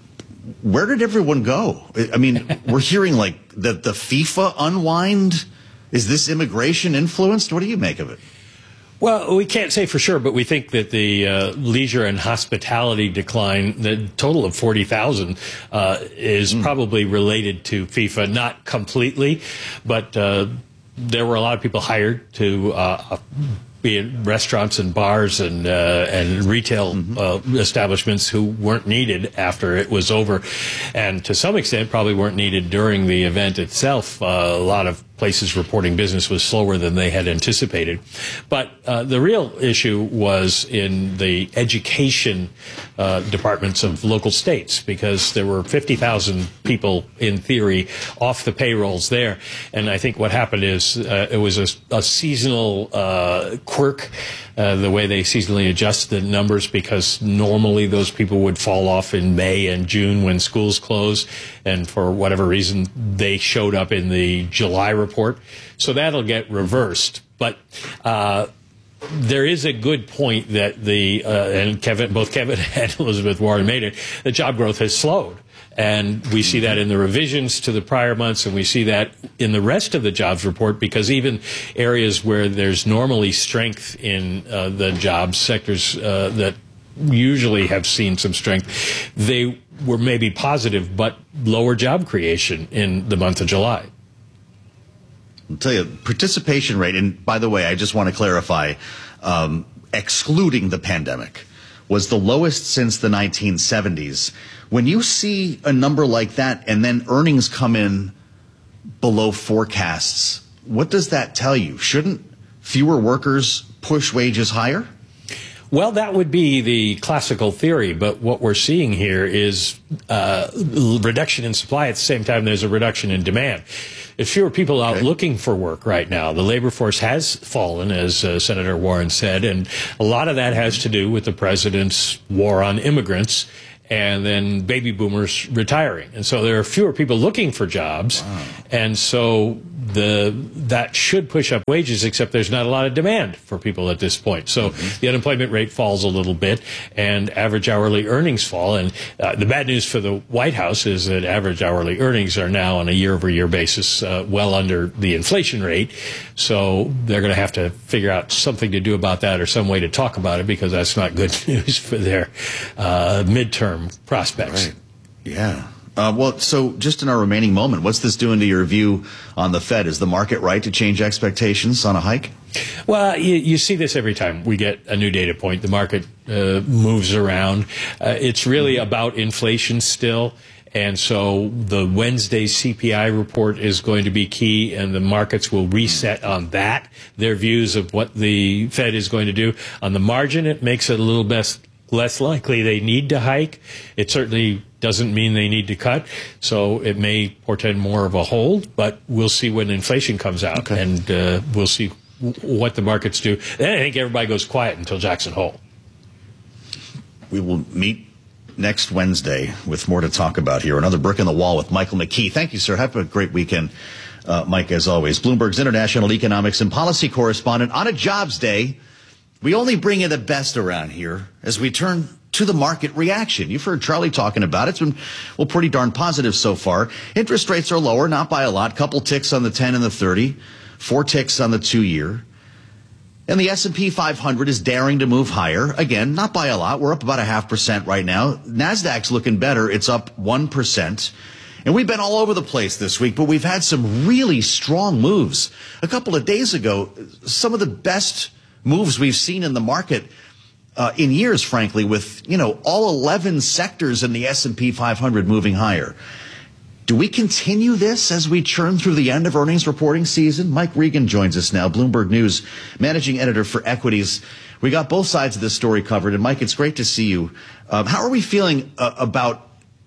Speaker 19: where did everyone go? I mean, we're hearing like that the FIFA unwind. Is this immigration influenced? What do you make of it?
Speaker 2: Well, we can't say for sure, but we think that the uh, leisure and hospitality decline, the total of forty thousand, uh, is mm. probably related to FIFA. Not completely, but uh, there were a lot of people hired to uh, be it restaurants and bars and uh, and retail mm-hmm. uh, establishments who weren't needed after it was over, and to some extent probably weren't needed during the event itself. Uh, a lot of places reporting business was slower than they had anticipated. But uh, the real issue was in the education uh, departments of local states, because there were fifty thousand people, in theory, off the payrolls there. And I think what happened is uh, it was a, a seasonal uh, quirk, uh, the way they seasonally adjust the numbers, because normally those people would fall off in May and June when schools close. And for whatever reason, they showed up in the July report. So that'll get reversed. But uh, there is a good point that the, uh, and Kevin, both Kevin and Elizabeth Warren made it, the job growth has slowed. And we see that in the revisions to the prior months, and we see that in the rest of the jobs report, because even areas where there's normally strength in uh, the jobs sectors uh, that usually have seen some strength, they were maybe positive, but lower job creation in the month of July.
Speaker 19: I'll tell you, participation rate, and by the way, I just want to clarify, um, excluding the pandemic, was the lowest since the nineteen seventies. When you see a number like that and then earnings come in below forecasts, what does that tell you? Shouldn't fewer workers push wages higher?
Speaker 2: Well, that would be the classical theory, but what we're seeing here is uh, reduction in supply at the same time there's a reduction in demand. There's fewer people out okay. looking for work right now. The labor force has fallen, as uh, Senator Warren said, and a lot of that has to do with the president's war on immigrants and then baby boomers retiring. And so there are fewer people looking for jobs, wow. and so the that should push up wages, except there's not a lot of demand for people at this point. So mm-hmm. the unemployment rate falls a little bit, and average hourly earnings fall. And uh, the bad news for the White House is that average hourly earnings are now on a year-over-year basis uh, well under the inflation rate. So they're going to have to figure out something to do about that or some way to talk about it, because that's not good news for their uh, midterm prospects.
Speaker 19: Right. Yeah. Uh, well, so just in our remaining moment, what's this doing to your view on the Fed? Is the market right to change expectations on a hike?
Speaker 2: Well, you, you see this every time we get a new data point. The market uh, moves around. Uh, it's really about inflation still. And so the Wednesday C P I report is going to be key, and the markets will reset on that, their views of what the Fed is going to do. On the margin, it makes it a little best, less likely they need to hike. It certainly doesn't mean they need to cut, so it may portend more of a hold, but we'll see when inflation comes out, okay. and uh, we'll see w- what the markets do. Then I think everybody goes quiet until Jackson Hole.
Speaker 19: We will meet next Wednesday with more to talk about here. Another brick in the wall with Michael McKee. Thank you, sir. Have a great weekend, uh, Mike, as always. Bloomberg's international economics and policy correspondent on a jobs day. We only bring you the best around here as we turn to the market reaction. You've heard Charlie talking about it. It's been, well, pretty darn positive so far. Interest rates are lower, not by a lot. Couple ticks on the ten and the thirty, four ticks on the two-year. And the S and P five hundred is daring to move higher. Again, not by a lot. We're up about a half percent right now. NASDAQ's looking better. It's up one percent. And we've been all over the place this week, but we've had some really strong moves. A couple of days ago, some of the best moves we've seen in the market Uh, in years, frankly, with, you know, all eleven sectors in the S and P five hundred moving higher. Do we continue this as we churn through the end of earnings reporting season? Mike Regan joins us now, Bloomberg News managing editor for equities. We got both sides of this story covered. And, Mike, it's great to see you. Um, how are we feeling uh, about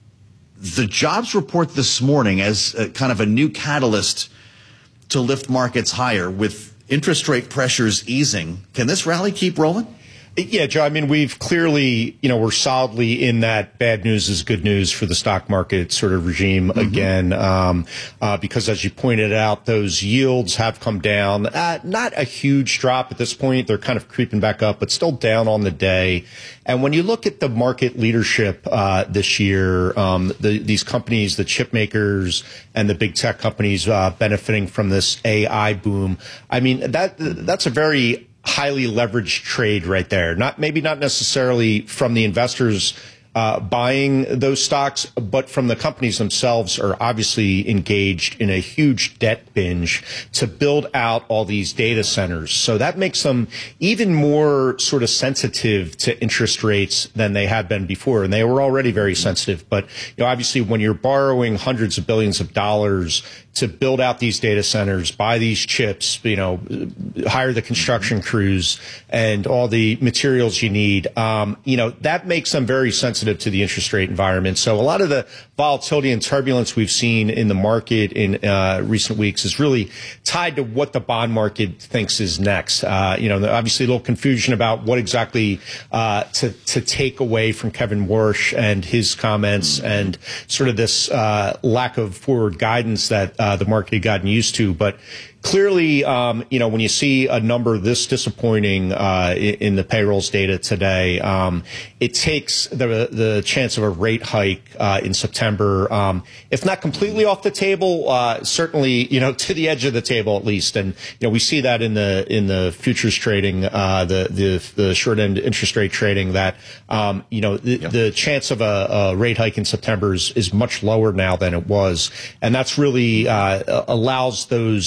Speaker 19: the jobs report this morning as a, kind of a new catalyst to lift markets higher with interest rate pressures easing? Can this rally keep rolling?
Speaker 3: Yeah, Joe, I mean, we've clearly, you know, we're solidly in that bad news is good news for the stock market sort of regime mm-hmm. again, um, uh, because as you pointed out, those yields have come down. Uh, not a huge drop at this point. They're kind of creeping back up, but still down on the day. And when you look at the market leadership uh, this year, um, the, these companies, the chip makers and the big tech companies uh, benefiting from this A I boom, I mean, that that's a very highly leveraged trade right there. Not maybe not necessarily from the investors uh, buying those stocks, but from the companies themselves are obviously engaged in a huge debt binge to build out all these data centers. So that makes them even more sort of sensitive to interest rates than they had been before. And they were already very sensitive. But, you know, obviously when you're borrowing hundreds of billions of dollars to build out these data centers, buy these chips, you know, hire the construction crews and all the materials you need, um, you know, that makes them very sensitive to the interest rate environment. So a lot of the volatility and turbulence we've seen in the market in uh, recent weeks is really tied to what the bond market thinks is next. Uh, you know, obviously a little confusion about what exactly uh, to, to take away from Kevin Warsh and his comments and sort of this uh, lack of forward guidance that uh, Uh, the market had gotten used to. But clearly, um, you know, when you see a number this disappointing uh, in, in the payrolls data today, um, it takes the the chance of a rate hike uh, in September, um, if not completely off the table, uh, certainly, you know, to the edge of the table at least. And you know, we see that in the in the futures trading, uh, the the the short end interest rate trading. That um, you know, the, yep. the chance of a, a rate hike in September is, is much lower now than it was, and that's really uh, allows those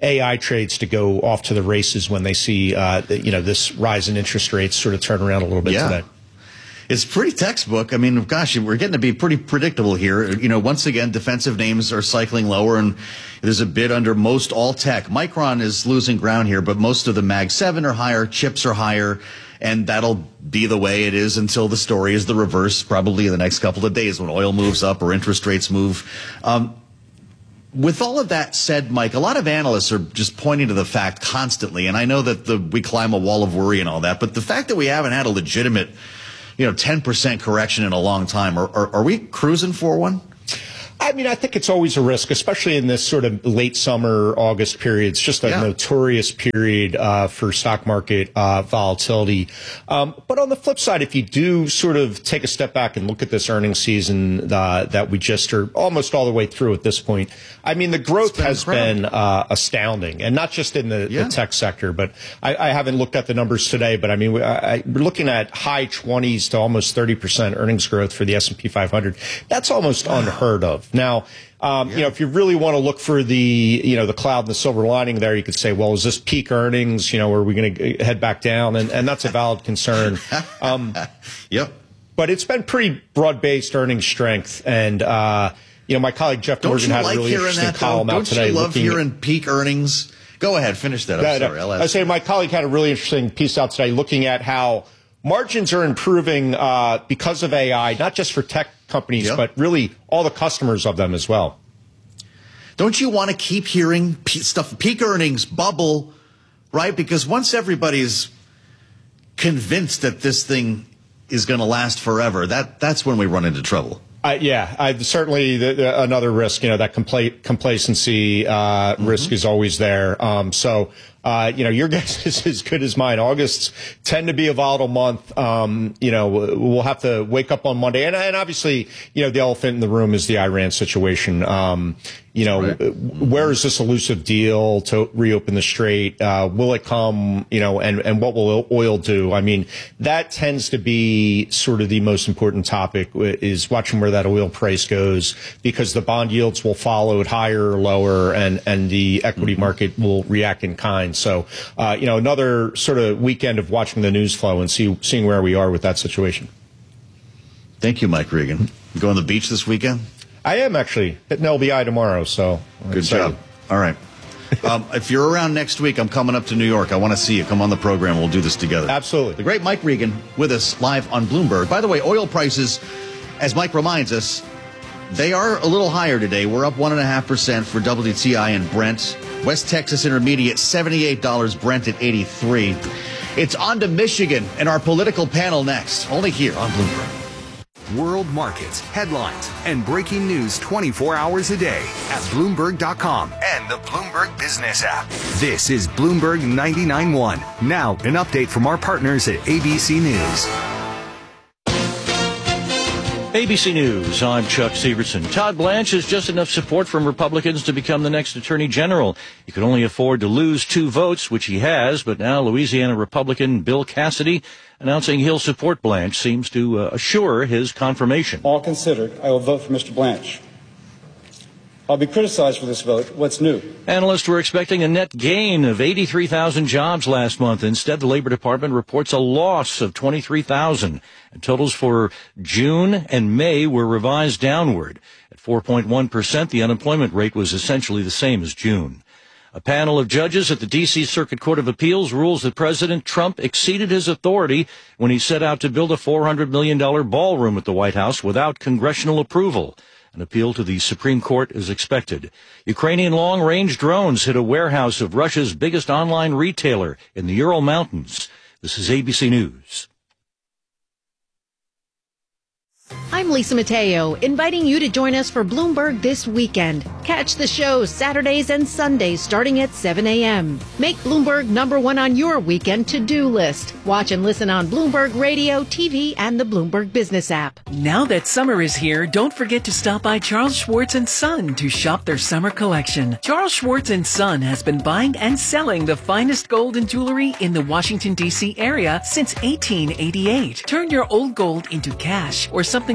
Speaker 3: A I trades to go off to the races when they see, uh, you know, this rise in interest rates sort of turn around a little bit
Speaker 19: yeah.
Speaker 3: today.
Speaker 19: It's pretty textbook. I mean, gosh, we're getting to be pretty predictable here. You know, once again, defensive names are cycling lower, and there's a bid under most all tech. Micron is losing ground here, but most of the Mag seven are higher, chips are higher, and that'll be the way it is until the story is the reverse, probably in the next couple of days when oil moves up or interest rates move. Um, With all of that said, Mike, a lot of analysts are just pointing to the fact constantly, and I know that the, we climb a wall of worry and all that, but the fact that we haven't had a legitimate, you know, ten percent correction in a long time, are, are, are we cruising for one?
Speaker 3: I mean, I think it's always a risk, especially in this sort of late summer, August period. It's just a yeah. notorious period uh, for stock market uh, volatility. Um, but on the flip side, if you do sort of take a step back and look at this earnings season uh, that we just are almost all the way through at this point, I mean, the growth been has incredible. been uh, astounding, and not just in the, yeah. the tech sector. But I, I haven't looked at the numbers today, but I mean, we, I, we're looking at high twenties to almost thirty percent earnings growth for the S and P five hundred. That's almost wow. unheard of. Now, um, yeah. you know, if you really want to look for the, you know, the cloud and the silver lining there, you could say, well, is this peak earnings? You know, are we going to head back down? And, and that's a valid concern. Um,
Speaker 19: yep.
Speaker 3: But it's been pretty broad-based earnings strength. And, uh, you know, my colleague Jeff
Speaker 19: Don't
Speaker 3: Morgan had
Speaker 19: like
Speaker 3: a really interesting
Speaker 19: that,
Speaker 3: column
Speaker 19: though?
Speaker 3: out today.
Speaker 19: Don't you love hearing
Speaker 3: at,
Speaker 19: peak earnings? Go ahead, finish that. I'm
Speaker 3: no,
Speaker 19: sorry.
Speaker 3: No.
Speaker 19: I'll
Speaker 3: I
Speaker 19: ask
Speaker 3: say my colleague had a really interesting piece out today looking at how margins are improving uh, because of A I, not just for tech companies, yep. but really all the customers of them as well.
Speaker 19: Don't you want to keep hearing stuff, peak earnings, bubble, right? Because once everybody's convinced that this thing is going to last forever, that that's when we run into trouble.
Speaker 3: Uh, yeah, I, certainly the, the, another risk, you know, that compla- complacency uh, mm-hmm. risk is always there. Um, so, uh, you know, your guess is as good as mine. Augusts tend to be a volatile month. Um, you know, we'll have to wake up on Monday. And, and obviously, you know, the elephant in the room is the Iran situation. Um, you know, right. where is this elusive deal to reopen the strait? Uh, will it come, you know, and, and what will oil do? I mean, that tends to be sort of the most important topic, is watching where that oil price goes, because the bond yields will follow it higher or lower, and, and the equity mm-hmm. market will react in kind. So, uh, you know, another sort of weekend of watching the news flow and see, seeing where we are with that situation.
Speaker 19: Thank you, Mike Regan. You go on the beach this weekend?
Speaker 3: I am actually hitting L B I tomorrow, so I'm
Speaker 19: good
Speaker 3: excited.
Speaker 19: job. All right. um, if you're around next week, I'm coming up to New York. I want to see you. Come on the program. We'll do this together.
Speaker 3: Absolutely.
Speaker 19: The great Mike Regan with us live on Bloomberg. By the way, oil prices, as Mike reminds us, they are a little higher today. We're up one point five percent for W T I and Brent. West Texas Intermediate, seventy-eight dollars, Brent at eighty-three. It's on to Michigan and our political panel next, only here on Bloomberg.
Speaker 7: World markets, headlines, and breaking news twenty-four hours a day at Bloomberg dot com and the Bloomberg Business app. This is Bloomberg ninety-nine point one. Now, an update from our partners at A B C News.
Speaker 13: A B C News, I'm Chuck Severson. Todd Blanche has just enough support from Republicans to become the next Attorney General. He could only afford to lose two votes, which he has, but now Louisiana Republican Bill Cassidy announcing he'll support Blanche seems to uh, assure his confirmation.
Speaker 14: All considered, I will vote for Mister Blanche. I'll be criticized for this vote. What's new?
Speaker 13: Analysts were expecting a net gain of eighty-three thousand jobs last month. Instead, the Labor Department reports a loss of twenty-three thousand. And totals for June and May were revised downward. At four point one percent, the unemployment rate was essentially the same as June. A panel of judges at the D C Circuit Court of Appeals rules that President Trump exceeded his authority when he set out to build a four hundred million dollars ballroom at the White House without congressional approval. An appeal to the Supreme Court is expected. Ukrainian long-range drones hit a warehouse of Russia's biggest online retailer in the Ural Mountains. This is A B C News.
Speaker 22: I'm Lisa Mateo, inviting you to join us for Bloomberg This Weekend. Catch the show Saturdays and Sundays starting at seven a.m. Make Bloomberg number one on your weekend to-do list. Watch and listen on Bloomberg Radio, T V, and the Bloomberg Business app.
Speaker 8: Now that summer is here, don't forget to stop by Charles Schwartz and Son to shop their summer collection. Charles Schwartz and Son has been buying and selling the finest gold and jewelry in the Washington, D C area since eighteen eighty-eight. Turn your old gold into cash or something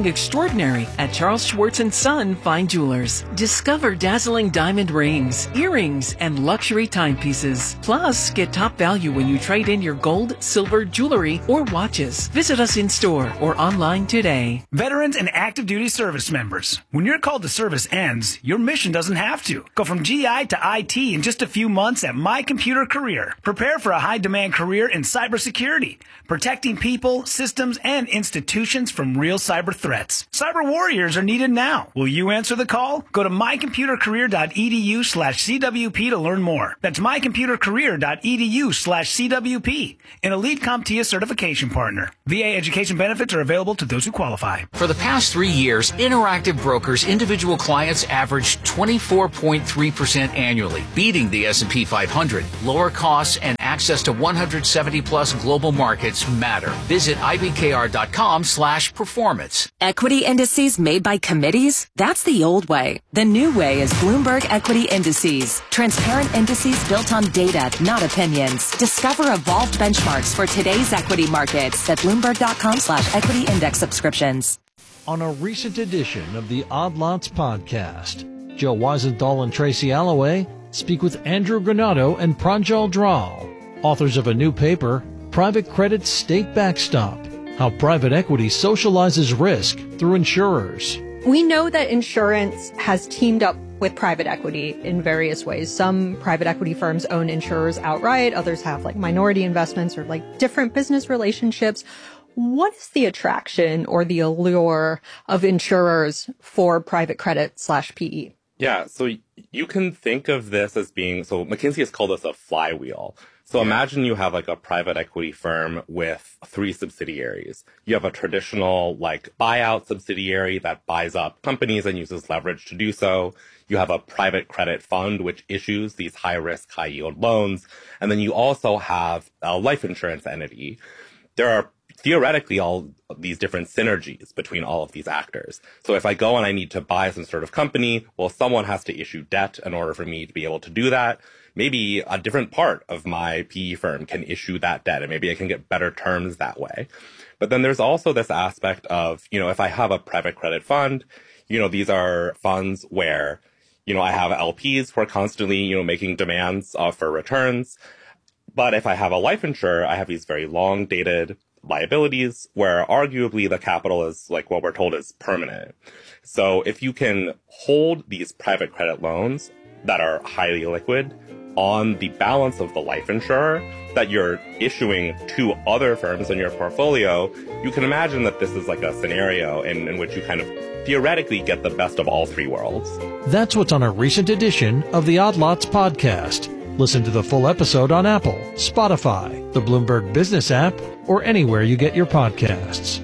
Speaker 8: something extraordinary at Charles Schwartz and Son Fine Jewelers. Discover dazzling diamond rings, earrings, and luxury timepieces. Plus, get top value when you trade in your gold, silver, jewelry, or watches. Visit us in store or online today.
Speaker 9: Veterans and active duty service members. When your call to service ends, your mission doesn't have to. Go from G I to I T in just a few months at My Computer Career. Prepare for a high-demand career in cybersecurity, protecting people, systems, and institutions from real cyber threats. Cyber warriors are needed now. Will you answer the call? Go to mycomputercareer.edu slash CWP to learn more. That's mycomputercareer.edu slash CWP. An Elite CompTIA certification partner. V A education benefits are available to those who qualify.
Speaker 12: For the past three years, Interactive Brokers individual clients averaged twenty-four point three percent annually, beating the S and P five hundred. Lower costs and access to one hundred seventy plus global markets matter. Visit ibkr.com slash performance.
Speaker 15: Equity indices made by committees? That's the old way. The new way is Bloomberg Equity Indices. Transparent indices built on data, not opinions. Discover evolved benchmarks for today's equity markets at bloomberg.com slash equity index subscriptions.
Speaker 16: On a recent edition of the Odd Lots podcast, Joe Weisenthal and Tracy Alloway speak with Andrew Granato and Pranjal Dral, authors of a new paper, Private Credit State Backstop, How Private Equity Socializes Risk Through Insurers.
Speaker 17: We know that insurance has teamed up with private equity in various ways. Some private equity firms own insurers outright. Others have like minority investments or like different business relationships. What is the attraction or the allure of insurers for private credit slash P E?
Speaker 26: Yeah, so you can think of this as being, so McKinsey has called this a flywheel. So yeah. Imagine you have like a private equity firm with three subsidiaries. You have a traditional like buyout subsidiary that buys up companies and uses leverage to do so. You have a private credit fund which issues these high risk, high yield loans. And then you also have a life insurance entity. There are theoretically all these different synergies between all of these actors. So if I go and I need to buy some sort of company, well, someone has to issue debt in order for me to be able to do that. Maybe a different part of my P E firm can issue that debt, and maybe I can get better terms that way. But then there's also this aspect of, you know, if I have a private credit fund, you know, these are funds where, you know, I have L Ps who are constantly, you know, making demands uh, for returns. But if I have a life insurer, I have these very long dated liabilities where arguably the capital is like what we're told is permanent. So if you can hold these private credit loans that are highly liquid on the balance of the life insurer that you're issuing to other firms in your portfolio, you can imagine that this is like a scenario in, in which you kind of theoretically get the best of all three worlds.
Speaker 16: That's what's on a recent edition of the Odd Lots podcast. Listen to the full episode on Apple, Spotify, the Bloomberg Business app, or anywhere you get your podcasts.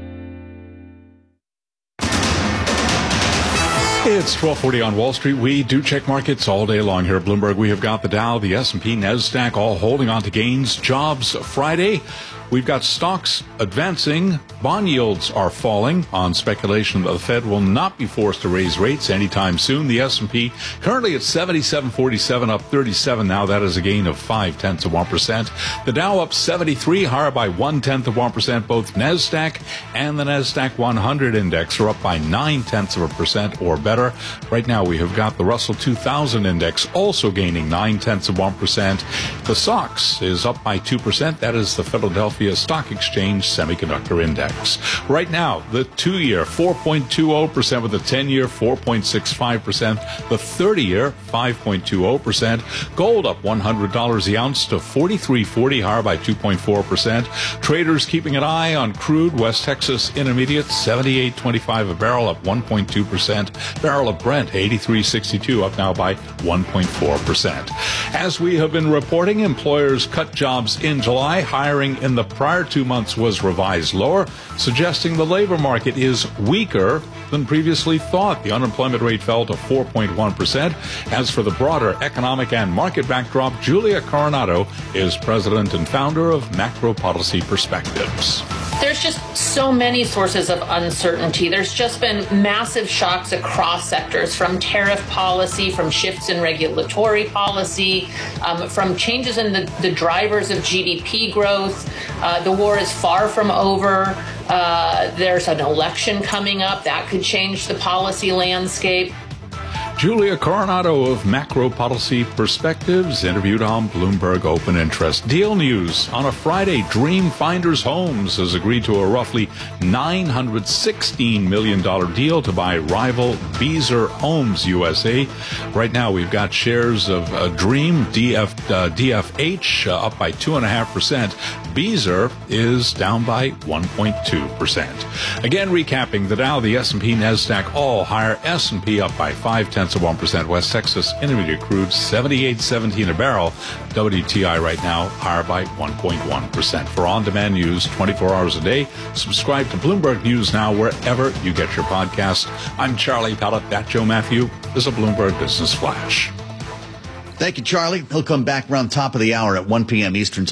Speaker 20: It's twelve forty on Wall Street. We do check markets all day long here at Bloomberg. We have got the Dow, the S and P, NASDAQ all holding on to gains. Jobs Friday. We've got stocks advancing. Bond yields are falling on speculation that the Fed will not be forced to raise rates anytime soon. The S and P currently at seventy-seven forty-seven, up thirty-seven now. That is a gain of five tenths of one percent. The Dow up seventy-three, higher by one tenth of one percent. Both NASDAQ and the NASDAQ one hundred index are up by nine tenths of a percent or better. Right now we have got the Russell two thousand index also gaining nine tenths of one percent. The S O X is up by two percent. That is the Philadelphia Stock Exchange Semiconductor Index. Right now, the two-year four point two zero percent with the ten-year four point six five percent, the thirty-year five point two zero percent. Gold up one hundred dollars the ounce to forty-three forty, higher by two point four percent. Traders keeping an eye on crude. West Texas Intermediate seventy-eight twenty-five a barrel, up one point two percent. Barrel of Brent eighty-three sixty-two, up now by one point four percent. As we have been reporting, employers cut jobs in July. Hiring in the prior two months was revised lower, suggesting the labor market is weaker than previously thought. The unemployment rate fell to four point one percent. As for the broader economic and market backdrop, Julia Coronado is president and founder of Macro Policy Perspectives.
Speaker 27: There
Speaker 1: there's just so many sources of uncertainty. There's just been massive shocks across sectors, from tariff policy, from shifts in regulatory policy, um, from changes in the, the drivers of G D P growth. Uh, the war is far from over. Uh, there's an election coming up that could change the policy landscape.
Speaker 20: Julia Coronado of Macro Policy Perspectives interviewed on Bloomberg Open Interest. Deal news on a Friday. Dream Finders Homes has agreed to a roughly nine hundred sixteen million dollars deal to buy rival Beazer Homes U S A. Right now, we've got shares of uh, Dream D F, uh, D F H uh, up by two point five percent. Beazer is down by one point two percent. Again, recapping the Dow, the S and P, NASDAQ, all higher. S and P up by five tenths of one percent. West Texas Intermediate crude seventy-eight seventeen a barrel. W T I right now higher by one point one percent. For on-demand news twenty-four hours a day, subscribe to Bloomberg News Now wherever you get your podcast. I'm Charlie Pallett. That Joe Matthew is a Bloomberg Business Flash.
Speaker 19: Thank you, Charlie. He'll come back around top of the hour at one p.m. Eastern Time.